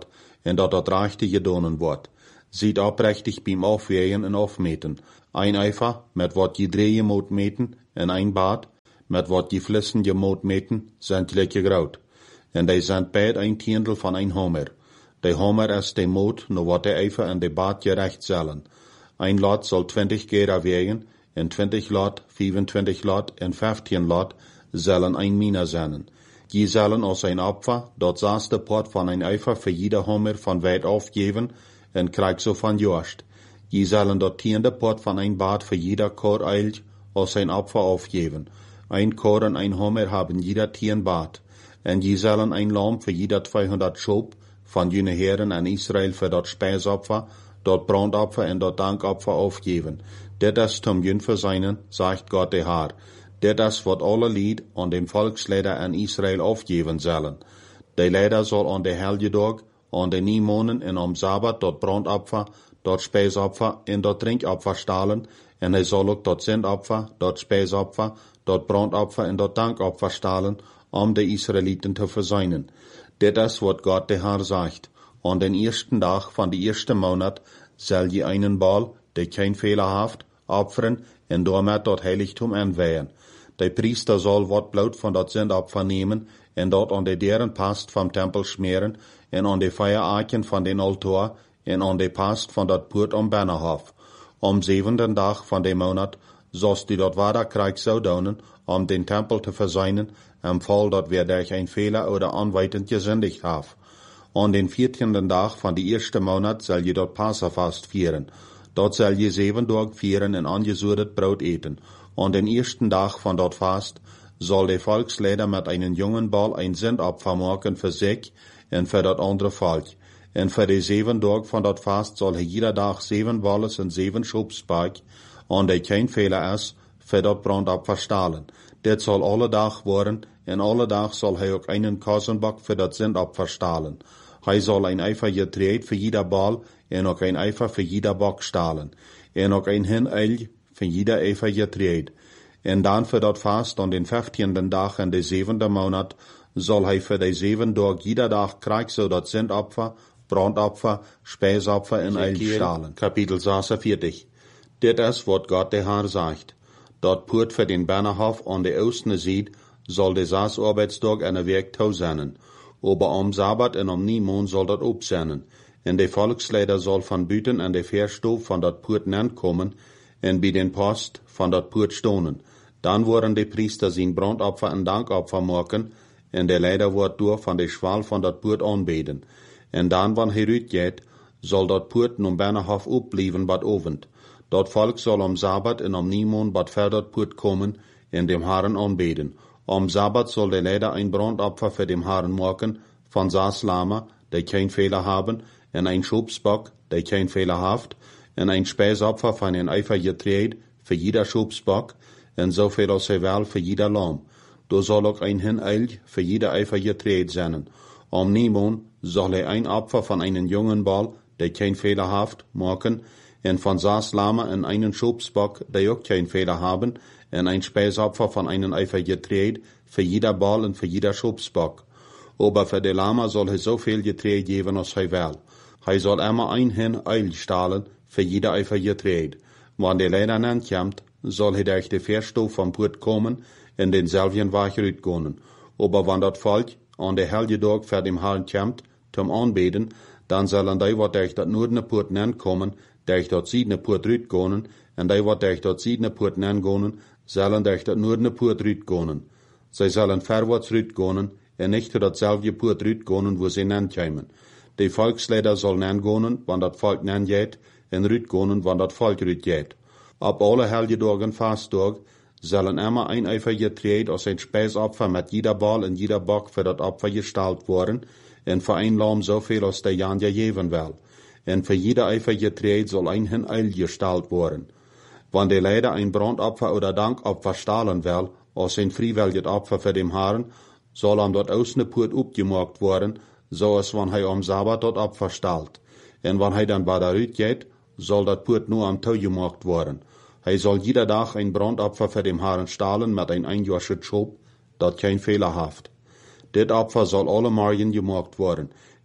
en dat rechte gedonen wordt. Ziet oprechtig beim Aufwägen en Aufmeten. Ein Eifer, met wat je dreeën moet meten, en ein Bad, met wat je flissen je moet meten, zijn gelijk groot. En die zijn beid een tiendel van een homer. De homer is de moot, no wat de Eifer en de Bad gerecht zullen. Ein lot zal 20 gera wegen, en 20 lot, 25 lot en 15 lot zullen een mina zijn. Die zullen als een Opfer, dat zaaste pot van een Eifer voor jeder homer van weit afgeven, en krijg zo van Jorst. Die zullen dat tiende pot van een Bad voor jeder kor eilt als een Opfer afgeven. Ein kor en een homer hebben jeder 10 Bad. En die zullen een lam voor jeder 200 schop van jene heren en Israël voor dat spijsopfer, dat brandopfer en dat dankopfer afgeven. Dit is zum Jünfer seinen, sagt Gott der Herr. Dit is wat alle Lied an dem Volksleider en Israël afgeven zullen. De leider zal aan de Helgedag, aan de Niemonen en am Sabbat dat brandopfer, dat spijsopfer en dat drinkopfer stalen, en hij zal ook dat zendopfer, dat spijsopfer, dat brandopfer en dat dankopfer stalen, om de Israëlieten te verzuinen. Dit is wat Gott der Herr sagt. An den ersten Tag van de eerste maand zal je einen Bal, der kein Fehler heeft, opferen en daarmee dat heiligtum aanweihen. De priester zal wat bloed van dat zendopfer nemen en dat aan de deuren past vom tempel smeren en aan de feueraken van den altaar en aan de past van dat poort om Binnenhof. Am 7. dag van de maand zoals die dat waterkrijg zou doen om den tempel te verzuinen, im Fall dat wir durch ein Fehler oder anweitend gesündigt have. An den 14. dag van de eerste maand zal je dat Passafast vieren. Dat zal je 7 Tage vieren en angesudet Brot eten. An den eersten dag van dat Fast zal de Volksleider met einen jungen Bal ein Zendopfer maken für sich en für dat andere Volk. En für de 7 Tage van dat Fast zal hij jeder dag 7 Balles en 7 Schopspark, an de kein Fehler is, für dat brandopfer stalen. Dit zal alle dag worden, en alle dag zal hij ook einen Kassenbock für dat Zendopfer stalen. Hij zal ein Eifer getreed für jeder Bal, en ook ein Eifer für jeder Bock stalen. En ook ein Hineil für jeder Eifer getreed. En dan für dat Fast an den 15. dag en de 7. maand, zal hij für de 7 Tage jeder dag krijg zo dat Zendopfer, brandopfer, spijsopfer en Eil stalen. Kapitel 46. Dit is wat Gott der Herr sagt. Dat poort für den Binnenhof an de oostende Seite zal de 6 Arbeitsdag en een week toe zijn. Aber am Sabbat en am Niemond zal dat op zijn. En de Volksleider zal van buiten en de Verstoof van dat poort komen en bij den Post van dat poort stonen. Dan worden de priester zijn brandopfer en dankopfer maken en de leider wordt door van de schwal van dat poort aanbeden. En dan, wanneer hij uitgaat, zal dat poort om Binnenhof opblijven bad ovend. Dat volk zal am Sabbat en am Niemond bad ver dat poort komen en dem Herren aanbeden. Am Sabbat zal de leider ein brandopfer für dem Herren maken van 6 Lamme, die kein Fehler haben, en ein Schopsbock, die kein Fehler haft, en ein Speisopfer van een Eifer getreed für jeder Schopsbock, en zoveel als hij wel für jeder Lamm. Da zal ook ein Hineil für jeder Eifer getreed zijn. Am Niemond zal hij ein Opfer van einen jungen Bal, die kein Fehler haft, maken, en van 6 Lamme en einen Schopsbock, die ook kein Fehler haben, en ein Speisopfer van einen Eifer getreed, für jeder Bal en für jeder Schopsbock. Aber für de Lama soll hij zoveel getreed geven als hij wil. Hij zal immer ein Hineil stalen, für jeder Eifer getreed. Wanneer de leider aankomt, zal hij durch de Verstoof van poort komen en denzelfden weg uitgaan. Aber wanneer dat volk aan de Helgedag voor dem Herrn komt, zum aanbeden, dan zullen die wat durch dat noordene poort aankomen, durch dat zijdene poort uitgaan, en die wat durch dat zijdene poort aangaan, zullen durch dat noordene poort uitgaan. Zij zullen verwaarts uitgaan, en niet door datzelfde poort uitgaan, wo ze aankomen. De volksleider zal aangaan, wanneer dat volk aangaat, en uitgaan, wanneer dat volk uitgaat. Op alle Helgedagen Fastdag zullen immer ein Eifer getreed als een Speisopfer met jeder Bal en jeder Bock für dat Opfer gestalt worden, en für ein Lamm zoveel als der Jan geven wil. En für jeder Eifer getreed zal ein Hineil gestalt worden. Wann der leider ein Brandopfer oder Dankopfer stahlen will, als een vrijwillig Opfer für dem Herrn, zal am dat oostende poort opgemaakt worden, zoals wann hij am Sabbat dat Opfer stalt. En wann hij dan bij daaruit gaat, zal dat poort nur am Tau gemaakt worden. Hij zal jeder dag ein Brandopfer für dem Herrn stahlen met een einjährigen Schop, dat kein Fehler haft. Dit Opfer zal alle Morgen gemaakt worden,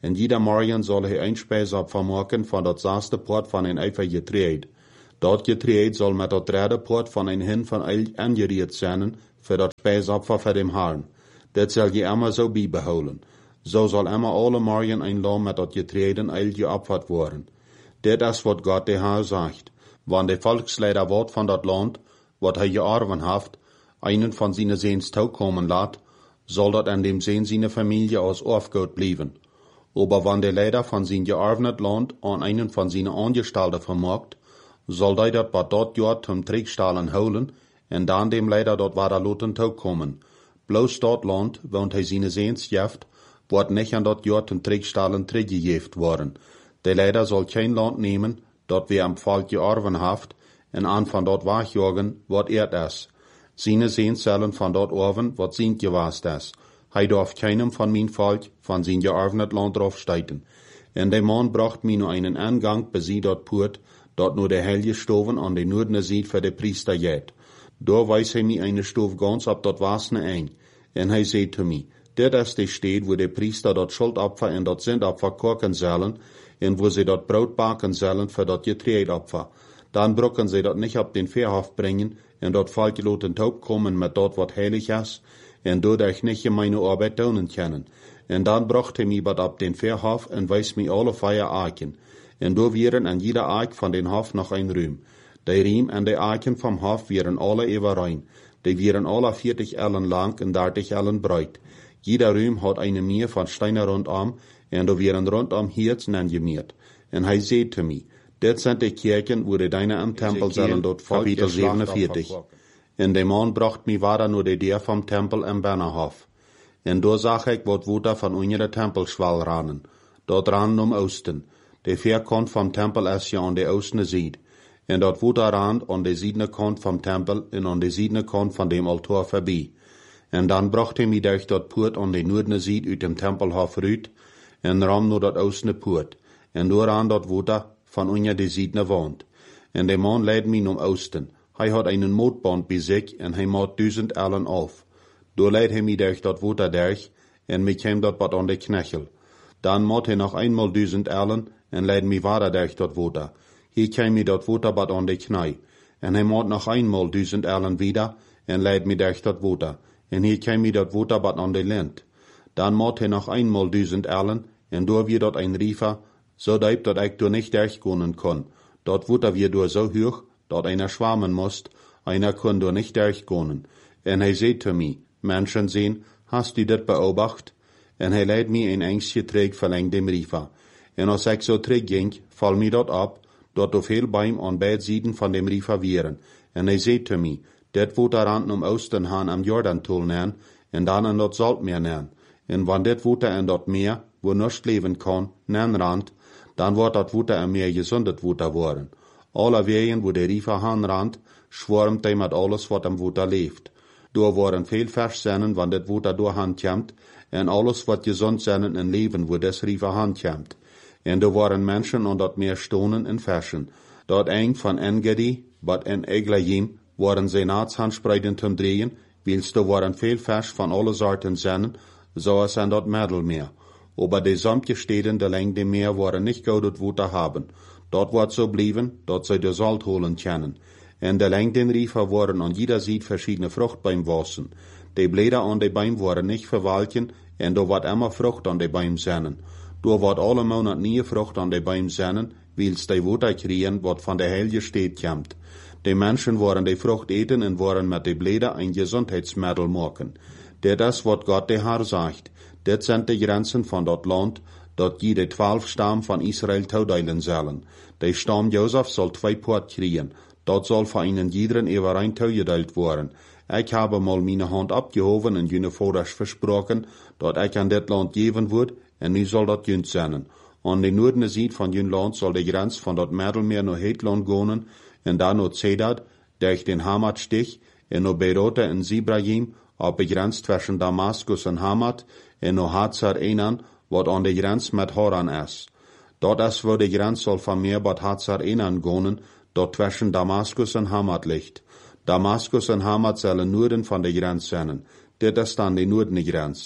En jeder Morgen soll hij een spijsopfer maken van dat zesde poort van een eifer getreed. Dat getreed soll met dat derde poort van een hin van eil angeriet zijn, voor dat spijsopfer voor dem Herrn. Dat zal je immer zo bijbehouden. Zo zal immer alle morgen een lam met dat getreden eil geopfert worden. Dit is wat God de Heer zegt. Wanneer de volksleider wordt van dat land, wat hij geërven heeft, einen van zijn Seens toekomen laat, zal dat an dem Seen seine Familie als aufgehout blijven. Aber wanneer de leider van zijn geërfnet land aan einen van zijn Angestellten vermaakt, zal hij dat wat dat jaar zum Triegstalen houden, en dan dem leider dat waar laten toekomen. Bloos dat land, want hij zijn Seens jeft, wordt niet aan dat jaar zum Triegstalen teruggegeven worden. De leider zal geen land nemen, dat weer am volk geërven heeft, en aan van dat wegjagen, wat eerd is. Seine Seens zullen van dat erven, wat zijn geweest is. Hij darf keinem van mijn volk van zijn geërfnet land draufsteiten. En de man bracht mij nu einen aangang bij dat poort, dat nu de heilige stoven aan de noordene zijde voor de priester jet. Daar wijst hij mij eine stof ganz op dat wasne ein. En hij zei te mij, dit is de stad, wo de priester dat schuldopfer en dat zindopfer koken zullen, en wo ze dat brood baken zullen voor dat getreedopfer. Dan brokken ze dat niet op den Veerhof brengen, en dat volk laten toekomen met dat wat heilig is, en doordat niet meine arbeid doen kunnen. En dan bracht hij mij wat op den Veerhof en wijst mij alle 4 eiken. En door wieren aan jeder eik van den hof nog een ruim. De riem en de eiken vom hof wieren alle even rein. Die wieren alle 40 ellen lang en 30 ellen breed. Jeder ruim had eine Meer van steinen rondom, en er wieren rondom Hirzen angemiert. En hij zei te mij, dit zijn de kerken, wo de deine am Tempel zullen dort Kapitel 47. En de man bracht mij weiter nur de deur vom Tempel am Bernerhof. En door zag ik wat water van onder de tempelschwal ranen. Dat ran Osten. De veerkant vom Tempel is ja aan de oostene zijde. En dat water ran aan de ziedene kant vom Tempel en aan de ziedene kant van dem altaar voorbij. En dan bracht hij mij durch dat poort aan de noordene zijde uit dem Tempelhof uit, en ram naar dat oostene poort. En door aan dat water van onder de ziedene wand. En de man leidde mij naar Osten. Hij had einen mootband bij zich en hij maat 1000 ellen af. Door leid hij mij durch dat water durch en mij kwam dat wat aan de knechel. Dan maat hij nog eenmaal 1000 ellen en leid mij verder durch dat water. Hier kwam mij dat water wat aan de knij. En hij maat nog eenmaal 1000 ellen wieder en leid mij durch dat water. En hier kwam mij dat water wat aan de lint. Dan maat hij nog eenmaal 1000 ellen en door weer dat een riefer, zo diep dat ik door niet durchkomen kon. Dat water weer door zo hoog, dat einer schwammen moest, einer kon door nicht durchkomen. En hij zei te mij, Menschen zien, hast du dit beobacht? En hij leid mij een engstje terug verlengd dem riefer. En als ik zo terugging, val mij dat op, dat er veel beim aan beide zijden van dem riefer wieren. En hij zei te mij, dit water rand om Osten haan am Jordantul naan, en dan aan dat Saltmeer naan. En wanneer dit water en dat meer, wo nichts leven kan, naan rand, dan wordt dat water een meer gezondet water worden. Alle wegen, wo de riefer haan rand, schwarmt hij met alles wat am water leeft. Door worden veel vers zijn, wanneer dit water door hand komt, en alles wat gezond zijn en leven, wo des riefer hand komt. En er worden mensen aan dat meer stonen en versen. Dat eng van Engedi, wat en Eglayim, worden ze naatshandspreiden te drehen, wils er worden veel vers van alle soorten zijn, zoals aan dat Middelmeer. Aber de sampje steden de lengte meer worden niet goed het water hebben. Dat wordt zo blijven, dat zij de Salt holen kunnen. En de lengtenriefer worden aan jeder zijde verschiedene Fruchtbeim wassen. De Blätter aan de Beim worden niet verwalken, en er wordt immer Frucht aan de Beim zijn. Door wordt alle Monat nieuwe Frucht aan de Beim zijn, wils de water kriegen, wat van de heilige Stad komt. De mensen worden de Frucht eten en worden met de Blätter een gezondheidsmiddel maken. Dit is wat God de Heer zegt. Dit zijn de grenzen van dat land, dat je de 12 stam van Israël toedelen zullen. De stam Jozef zal 2 poort kriegen. Dat zal voor ihnen iederen everein toegedeeld worden. Ik heb mal mijn hand opgehoven en jullie voorders versproken, dat ik aan dit land geven word, en nu zal dat junt zijn. Aan de noordene zijde van jullie land zal de grens van dat Middelmeer naar het land gaan, en dan naar Zedad, durch den Hamatstich, en naar Beirut en Zibrahim, op de grens tussen Damaskus en Hamat, en naar Hatzar Enan, wat aan de grens met Haran is. Dat is waar de grens zal van meer wat Hatzar Enan gaan, dat tussen Damaskus en Hamat ligt. Damaskus en Hamat zullen noorden van de grens zijn. Dit is dan de noordene grens.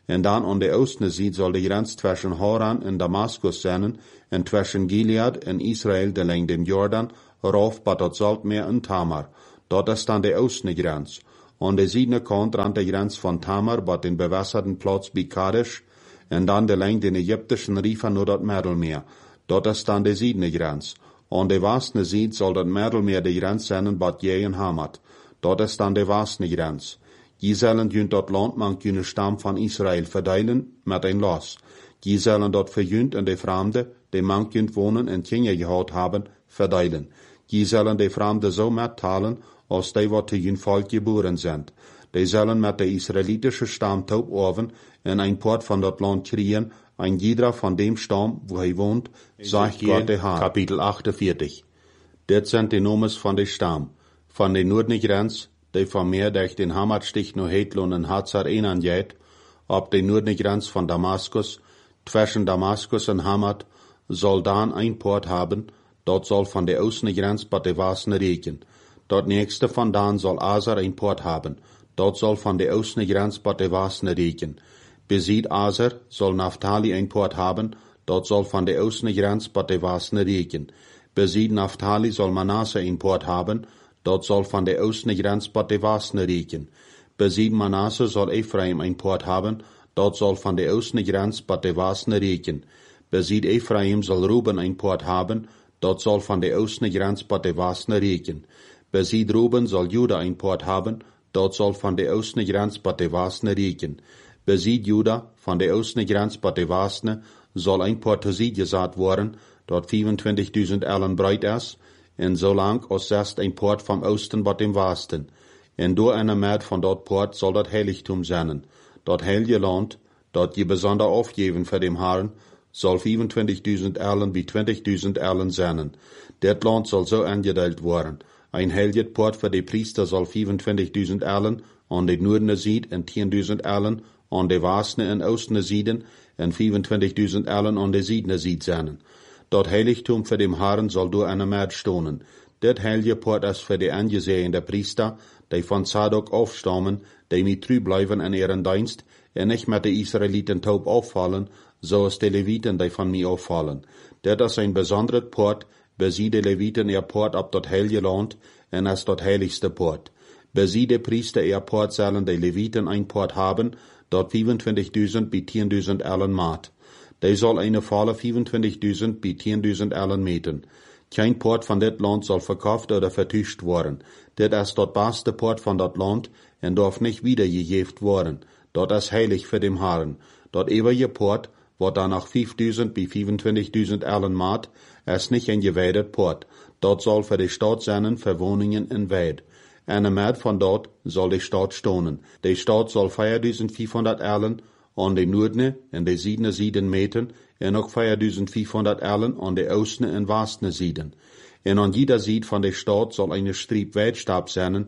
En dan an de oostne ziet zal de grens zwischen Haran en Damaskus zijn, en zwischen Gilead en Israël de lengte den Jordan, rauf bat dat Saltmeer en Tamar. Dat is dan de oostne grens. An de ziedene kant rand de grens van Tamar bat den bewasserten Platz bij Kadesh, en dan de lengte den Ägyptischen Riefer nur dat Mittelmeer. Dat is dan de ziedene grens. An de westne zied zal dat Mittelmeer de grens zijn bat je en Hamat. Dat is dan de westne grens. Die zullen junt dat land man kunnen stam van Israël verdelen met een los. Die zullen dat verjunt en de vreemde, die man kunt wonen en kinderen gehad hebben, verdelen. Die zullen de vreemde zo mettalen, als die wat te hun volk geboren zijn. Die zullen met de Israëlitische stam taub oven en een poort van dat land kriegen, een jeder van dem stam, wo hij woont, zegt God de Heer. Kapitel 48. Dit zijn de nomes van de stam. Van de noordelijke grens, die van meer durch den Hamatstich no Hetlon en Hazar aangeet, op de noordelijke grens van Damaskus, zwischen Damaskus en Hamat, zal dan een poort hebben, dat zal van de oostelijke grens bij de westelijke reken. Dat nächste vandaan zal Azer een poort hebben, dat zal van de oostelijke grens bij de westelijke reken. Beziet Azer zal Naphtali een poort hebben, dat zal van de oostelijke grens bij de westelijke reken. Beziet Naphtali zal Manasse een poort hebben, dat zal van de oostelijke grens bij de westelijke reken. Beziet Manasse zal Ephraim een poort hebben, dat zal van de oostelijke grens bij de westelijke reken. Beziet Ephraim zal Ruben een poort hebben, dat zal van de oostelijke grens bij de westelijke reken. Beziet Ruben zal Juda een poort hebben, dat zal van de oostelijke grens bij de westelijke reken. Beziet Juda van de oostelijke grens bij de westelijke zal een poort gezet worden, dat 25.000 ellen breed is, en zolang als zest een poort van oosten bij dem westen. En door een maat van dat poort zal dat heiligtum zijn. Dat heilige land, dat je bijzonder afgeven voor dem Herrn, zal 25.000 ellen bij 20.000 ellen zijn. Dit land zal zo aangedeeld worden. Een heilige poort voor de priester zal 25.000 ellen aan de noordene zijd en 10.000 ellen aan de westene en oostene zijden en 25.000 ellen aan de zijdene zijd zijn. Dat heiligtum voor dem Herrn zal door een maat stonen. Dit heilige poort is voor de aangezeende priester, die van Zadok afstammen, die niet trouw blijven in ihren dienst en niet met de Israëlieten taub afvallen, zoals de Levieten die van mij afvallen. Dit is een bijzondere poort, bezie de Levieten ihr poort op dat heilige land en is dat heiligste poort. Bezie de priester ihr poort zullen de Levieten een poort hebben, dat 25.000 bij 10.000 ellen maat. Die zal eine volle 25.000 bij 10.000 ellen meten. Geen poort van dit land zal verkauft oder vertuscht worden. Dit is dat beste poort van dat land en darf niet wiedergegeven worden. Dat is heilig voor dem Herrn. Dat eeuwige poort, wat dan nog 5.000 bij 25.000 ellen maat, is niet een gewijde poort. Dat zal voor de stad zijn voor woningen en weid. En een maat van dat zal de stad stonen. De stad zal 4.500 ellen aan de noordene en de zijdene zijden meten en ook 4.500 ellen aan de oostene en westene zijden. En aan jeder zijd van de stad zal een streep wijdstab zijn,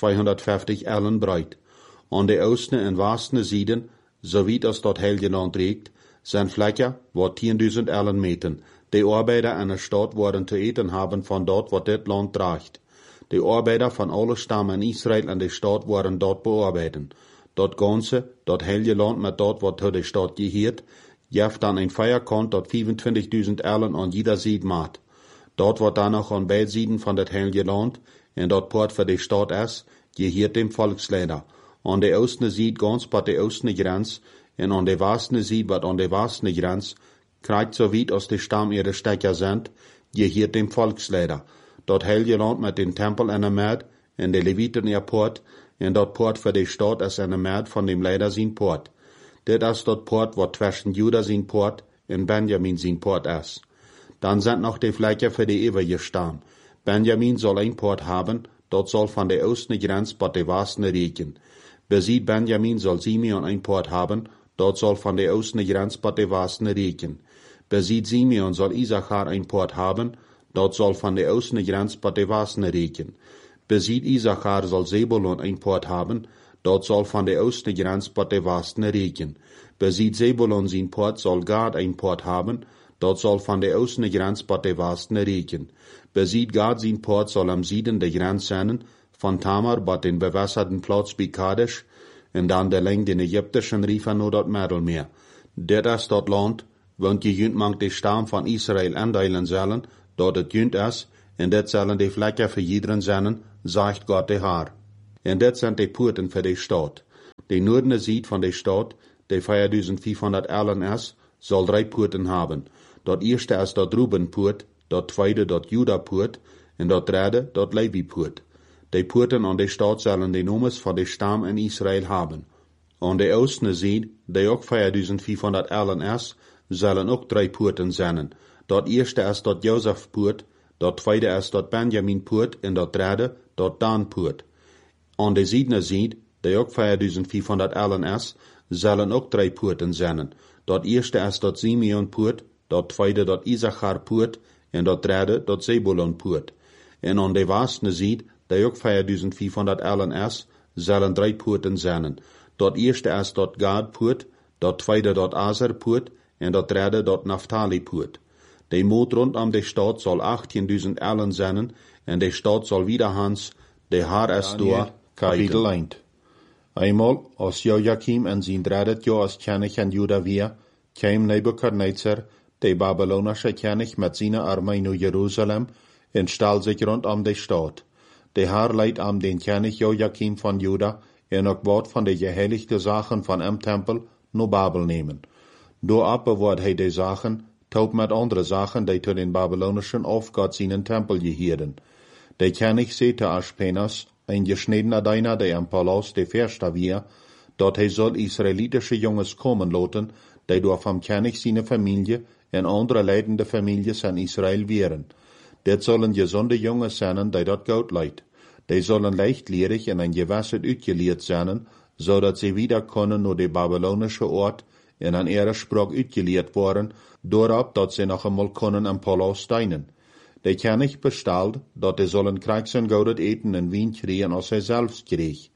250 ellen breed. Aan de oostene en westene zijden, zowiet als dat heilige land reikt, zijn vlekken wat 10.000 ellen meten. De arbeider in de stad worden te eten hebben van dat wat dit land draagt. De arbeider van alle stammen in Israël en de stad worden dat bearbeiden. Dat ganze, dat heilige land met dat wat tot de stad geheert, geeft dan een vierkant dat 25.000 ellen aan jeder zijd maat. Dat wat dan nog aan beide zijden van dat heilige land en dat poort voor de stad is, geheert dem volksleider. Aan de oostene zijd gans bij de oostene grens en aan de westene zijd bij aan de westene grens, krijgt zo weit als de stam ihre stekker zijn, geheert dem volksleider. Dat heilige land met den tempel en de maat en de Levieten ihr poort, en dat poort voor de stad is een maat van dem leider zijn poort. Dit is dat poort wat zwischen Juda zijn poort en Benjamin zijn poort is. Dan zijn nog de vlekken voor de eeuwige stam. Benjamin zal een poort hebben, dat zal van de oostelijke grens bij de westelijke reken. Beziet Benjamin zal Simeon een poort hebben, dat zal van de oostelijke grens bij de westelijke reken. Beziet Simeon zal Issachar een poort hebben, dat zal van de oostelijke grens bij de westelijke reken. Beziet Issachar zal Zebulon een poort hebben, dat zal van de oostelijke grens bij de westelijke reken. Beziet Zebulon zijn poort zal Gad een poort hebben, dat zal van de oostelijke grens bij de westelijke reken. Beziet Gad zijn poort zal am Süden de grens zijn, van Tamar bij den bewasserten Platz bij Kadesh, en dan de leng den Ägyptischen Riefen no dat Mittelmeer. Dit is dat land, want je junt mangt de stam van Israël aandelen zullen, dat het junt is, en dit zullen de vlekken voor iedereen zijn, zegt God de Heer. En dit zijn de poorten voor de stad. De noordelijke zijde van de stad, die 4500 ellen is, zal 3 poorten hebben. Dat eerste is dat Rubenpoort, dat tweede dat Judapoort, en dat derde dat Levipoort. De poorten aan de stad zullen de noemes van de stam in Israël hebben. Aan de oostelijke zijde, die ook 4500 ellen is, zullen ook 3 poorten zijn. Dat eerste is dat Jozefpoort, dat tweede is dat Benjaminpoort en dat derde dat Danpoort. Aan de zuidelijke zijde, die ook 4500 ellen is, zullen ook 3 poorten zijn. Dat eerste is dat Simeonpoort, dat tweede dat Issacharpoort en dat derde dat Zebulonpoort. En aan de westelijke zijde, die ook 4500 ellen is, zullen 3 poorten zijn. Dat eerste is dat Gadpoort, dat tweede dat Aserpoort en dat derde dat Naphtalipoort. De moot rondom de stad zal 18.000 ellen zijn en de stad zal wiederhans de Haar is door Kapitel 1. Eenmaal, als Joachim en zijn derde jaar als koning in Juda weer, kwam Nebukadnezar, de Babylonische koning met zijn armee naar Jeruzalem en stal zich rondom de stad. De Heer leidt aan den koning Joachim van Juda en ook wat van de geheiligde zaken van hem tempel naar Babel nemen. Doorop bewaart hij de zaken, tot met andere zaken die tot den Babylonischen Aufgott zijn tempel gehielden. De koning zei te Aspenas, een gesnedene dienaar die in Paulus de Verste weer, dat hij zal Israelitische jongens komen laten, die door van koning zijn familie en andere leidende families in Israël wären. Dit zullen gezonde jongens zijn die dat goed leidt. Die zullen leichtlierig en een gewasset uitgeleerd zijn, zodat ze wieder kunnen naar de Babylonische Ort en aan ihre Sprache uitgeleerd worden, doorop dat ze nog eenmaal kunnen in Paulus dienen. De koning bestelt dat ze zullen krijgen zijn gouden eten en wien krijgen als hij zelfs kreeg.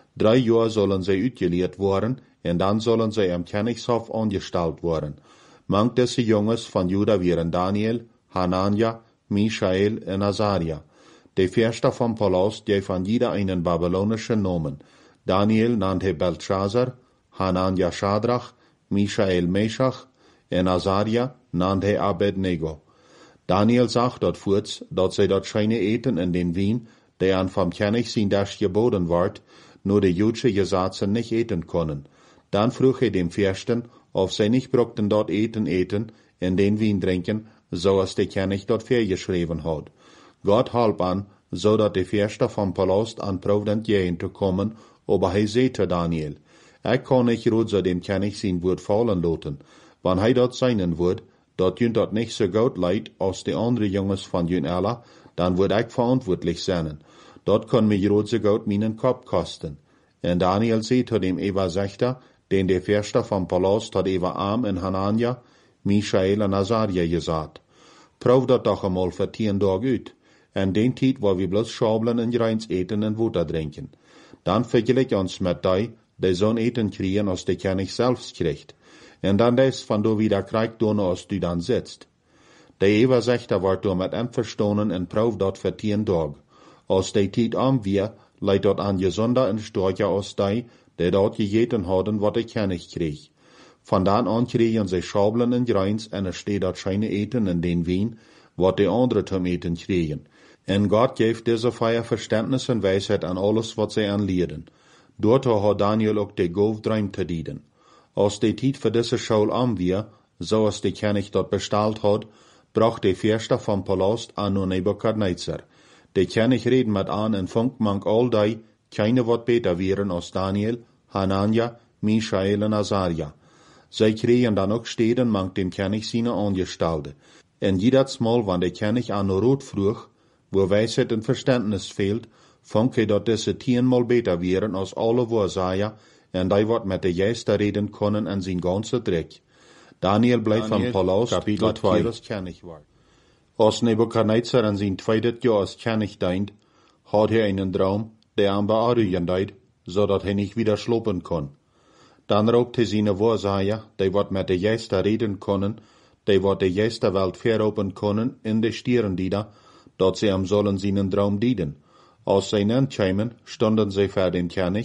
3 jaar zullen zij uitgeleerd worden en dan zullen zij im koningshof aangesteld worden. Manch deze jongens van Juda waren Daniel, Hanania, Mishael en Azaria. De Verste van Paulus die van jeder einen babylonischen Namen. Daniel nannte Belshazzar, Hanania Shadrach, Mishael Meshach en Azaria nannte Abednego. Daniel zag dat voorts dat zij dat schijne eten in den wien, die aan vom koning zijn das geboden wordt, nur de Jüdische Gesetze nicht eten konnen. Dan vroeg hij dem Fürsten, of zij nicht brochten dort eten en den wien drinken, zoals de koning dort vergeschreven had. Gott halp an, zodat de Fürste van Palast an Provident gehen te komen, aber hij zei te Daniel, ik kan nicht rood dem koning zijn woord vallen laten, wann hij dat seinen woord, dat junt dat nicht so gut leidt als de andere jongens van jun alla, dan word ik verantwoordelijk zijn. Dat kan mij rood so gut meinen Kopf kosten. En Daniel zei tot dem Eva Sechter, den de Fürste van Palast had Eva Am en Hanania, Mishael en Azaria gesagt. Proef dat toch eenmaal voor 10 dagen uit. En den tijd waar we bloß schabelen en reins eten en water drinken. Dan vergelijk ons met die zo'n eten kriegen als de koning zelfs krijgt. En dan des van du wieder krijgt doen als du dan sitzt. De Eva Sechter wordt door met hem verstonen en proef dat voor 10 dagen. Als de tijd am weer, leidt dat aan gezonder en sterker als die dat gegeten hadden wat de koning kreeg. Vandaan aan kregen zij schabelen en reins en er steht dat schijne eten in den wien, wat de andere zum eten kregen. En Gott geeft deze feier Verständnis en wijsheid aan alles wat zij aanleerden. Doorto had Daniel ook de Golfdreim te dienen. Als de tijd voor deze schaul am weer, zoals de koning dat besteld had, bracht de Fürste van Palast aan naar Nebukadnezar. De koning reden met aan en vond mank al die, keine wat beter wären als Daniel, Hanania, Mishael en Azaria. Zij kregen dan ook steden mank dem koning zijn Angestellte. En jedes Mal, wann de koning aan Rot vroeg, wo wijsheid en verständnis fehlt, vond hij dat deze 10-mal beter wären als alle Wahrsager en die wat met de juiste reden konnen en zijn ganze drek. Daniel bleef van Palast, Kapitel 2. als koning war. Als Nebukadnezar in zijn tweede jaar als koning dient, had hij einen Traum, der am bearugen deed, zodat hij niet wieder slopen kon. Dan roept hij zijn Wahrsager, die wat met de juiste reden konnen, die wat de juiste Welt veropen konnen, in de stierendieder, dat ze hem zullen zijn Traum dienen. Als zij nenkwamen, stonden zij voor den koning,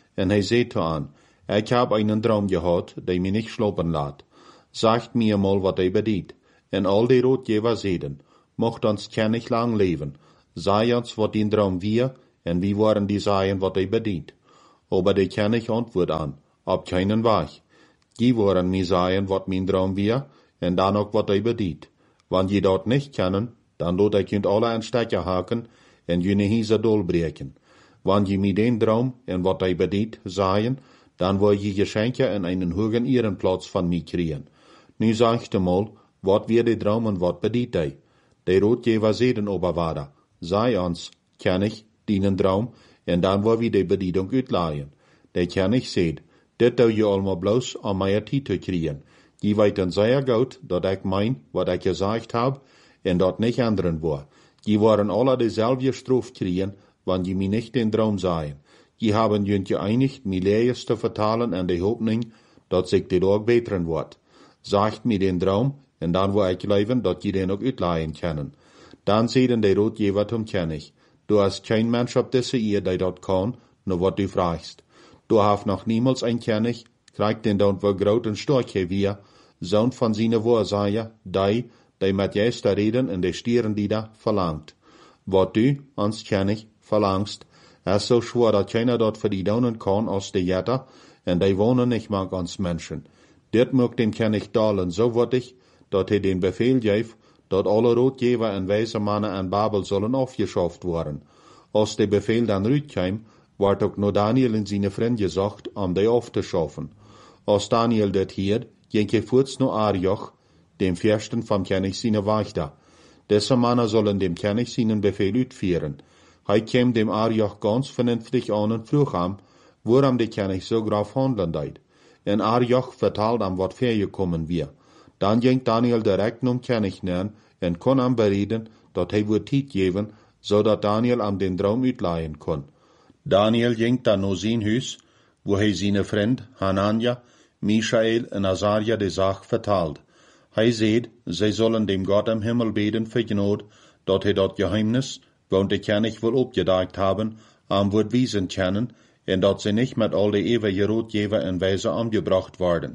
en hij zei toe aan, ik heb einen droom gehad, die mij niet slopen laat. Sagt mir mal, wat hij bedient. En al die Rotgeber zeiden, mocht ons kennig lang leven. Sei ons, wat die droom wir, en wie waren die seien, wat hij bedient. Aber die kennig antwoord aan, op keinen Weg. Die waren mij seien, wat mijn droom wir, en dan ook wat hij bedient. Want je dat niet kennen, dan laat ik je alle een stekker haken, en je hieze dol breken. Want je mij den droom, en wat hij bedient, seien, dan wil je geschenke en einen hogen ehrenplatz van mij kriegen. Nu sagte mal, wat wir die droom en wat bedient hij. De Rotgeber zeiden oberwaarder, sei ons, kennig, dienen droom, en dan wil we de bediening uitlaaien. De kennig zeid, dit doe je allemaal bloos om mij tijd te kriegen. Je weet dan zeer goed, dat ik mijn, wat ik gezegd heb, en dat niet anderen wil. Je waren alle dezelfde straf kriegen, want je mij niet den droom zeien. Je hebben je geeinigd, mij leers te vertalen en de hoopning, dat zich dit ook beteren wordt. Zegt mij den droom, en dan wil ik leven, dat je den ook uitlaaien kennen. Dan zeiden de Rotgeber zum kennig, du hast kein Mensch op deze eer, die dat kan, nur wat du fragst. Du hast noch niemals ein kennig, krijgt den dan voor groot en sterk weer, zoon van zijn woordzeier, die met juiste reden en de stieren die daar verlangt. Wat du, ons kennig, verlangst, is zo schwer dat keiner dat voor die doen kan als de jetter, en die wonen niet mag ons mensen. Dit mag dem kennig dalen zo wottig, dat hij den Befehl geeft, dat alle Rotgeber en wijze mannen en Babel zullen afgeschaft worden. Als de Befehl dan uitkwam, wordt ook nur Daniel en zijn vriend gezegd om die af te schaffen. Als Daniel dit hield, ging hij voorts naar Arioch, dem Fürsten vom König seine Wächter. Diese Männer sollen dem König seinen Befehl uitführen. Hij kwam dem Arioch ganz vernünftig an und vroeg hem, waarom de König so graf handeln deed. En Arioch vertelde hem wat vorgekommen wir. Dan ging Daniel direkt zum König nähern en kon hem bereden, dat hij woord tijd geven, zodat Daniel hem den droom uitleihen kon. Daniel ging dan naar zijn huis, wo hij zijn vriend Hanania, Michael en Azaria de zaak verteld. Hij zei, zij zullen dem Gott im Himmel beten für Gnade, dat hij dat geheimnis, want de König wil opgedacht haben, am wordt wiesen kennen, en dat ze niet met al de eeuwige Rotgeber en wijze omgebracht worden.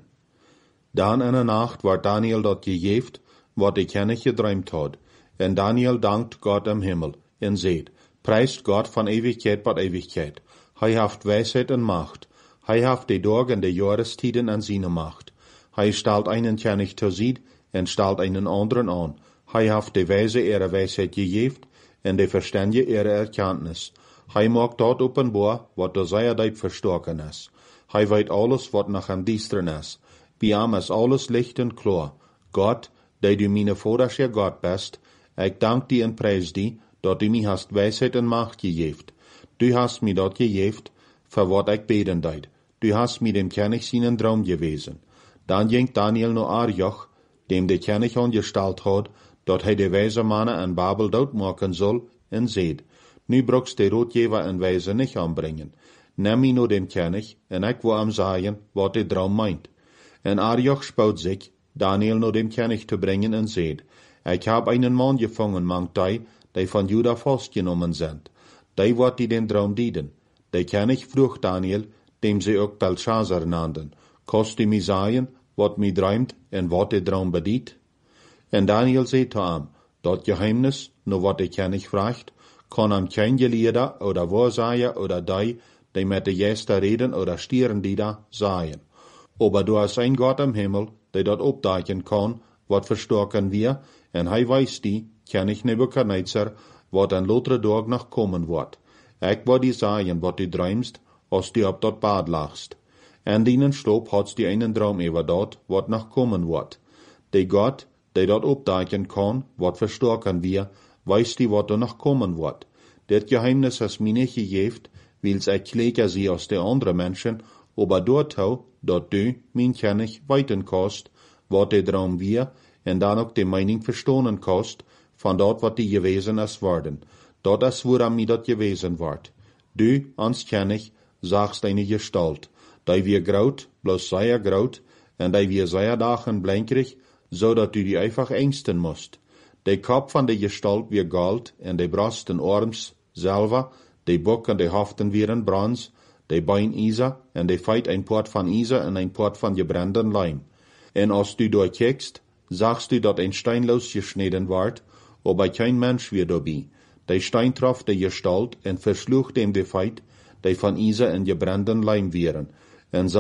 Dan in de nacht werd Daniel dat gegeven, wat de König gedroomd had. En Daniel dankt Gott im Himmel, en zeid, preist Gott van eeuwigheid tot eeuwigheid. Hij heeft wijsheid en macht. Hij heeft de dag en de jahrestiden aan zijn macht. Hij stelt einen König zur Sied en stelt einen anderen aan. Hij heeft de wijze ihre wijsheid gegeven en de verständige ihre erkenntnis. Hij maakt dat openbaar, wat door zijn tijd verstoken is. Hij weet alles, wat nog am diesteren is. Bij hem is alles licht en klar. Gott, die du mijn vadersche Gott bist, ik dank die en prijs die, dat du mij hast wijsheid en macht gegeven. Du hast mij dat gegeven, voor wat ik beten deed. Du hast mij dem König seinen droom gewezen. Dan ging Daniel naar Arioch, dem de König angestalt had, dat hij de wijze mannen en Babel doodmaken zal, en zeid, nu brukst de Rotgeber en wijze niet aanbrengen. Neem mij naar den König, en ik wil hem zeggen, wat de droom meint. En Arioch spoot zich, Daniel naar dem König te brengen, en zeid, ik heb einen man gevangen, mangt die van Juda vastgenomen zijn. Die wordt die den droom dienen. De König vroeg Daniel, dem ze ook Belshazzar nannten, kost u mij zeggen, wat mij droomt en wat de droom bedient? En Daniel zei te hem, dat geheimnis, nur wat de König vraagt, kan hem geen geleerde oder waarzeier oder die met de juiste reden oder stieren die da sagen. Aber du hast ein Gott im Himmel, der dat opdagen kan, wat verstoken wir, en hij weiß die, König Nebukadnezar, wat een latere dag nog komen wordt. Ik wil die zeggen, wat du droomst, als du op dat bad lagst. En dienen sloop had die einen droom over dat, wat nog komen wordt. De Gott, die dat opdagen kan, wat verstoken wir, weiß die, wat er nog komen wordt. Dit geheimnis is mij niet gegeven, wils ik kleker zie als de andere mensen, aber doortou, dat du, mijn König, weten kost, wat de droom wir, en dan ook de mening verstonen kost, van dat wat die gewezen is worden. Dat is waarom mij dat gewezen wordt. Du, ons König, sagst eine Gestalt, die wir groot, bloß sehr groot, en die wir sehr dagen blinkerig, zodat du die einfach ängsten musst. De kop van de Gestalt wir Gold, en de Brust en Arms, Silber, de Bok en de Hoften wieren Bronze, de bein Isa, en de feit ein Port van Isa en ein Port van gebranden Leim. En als du durchkijkst, sagst du dat ein Stein losgeschneden ward, aber kein Mensch wird dabei. De Stein traf de Gestalt en versloeg dem de feit, de van Isa en gebranden Leim wären. En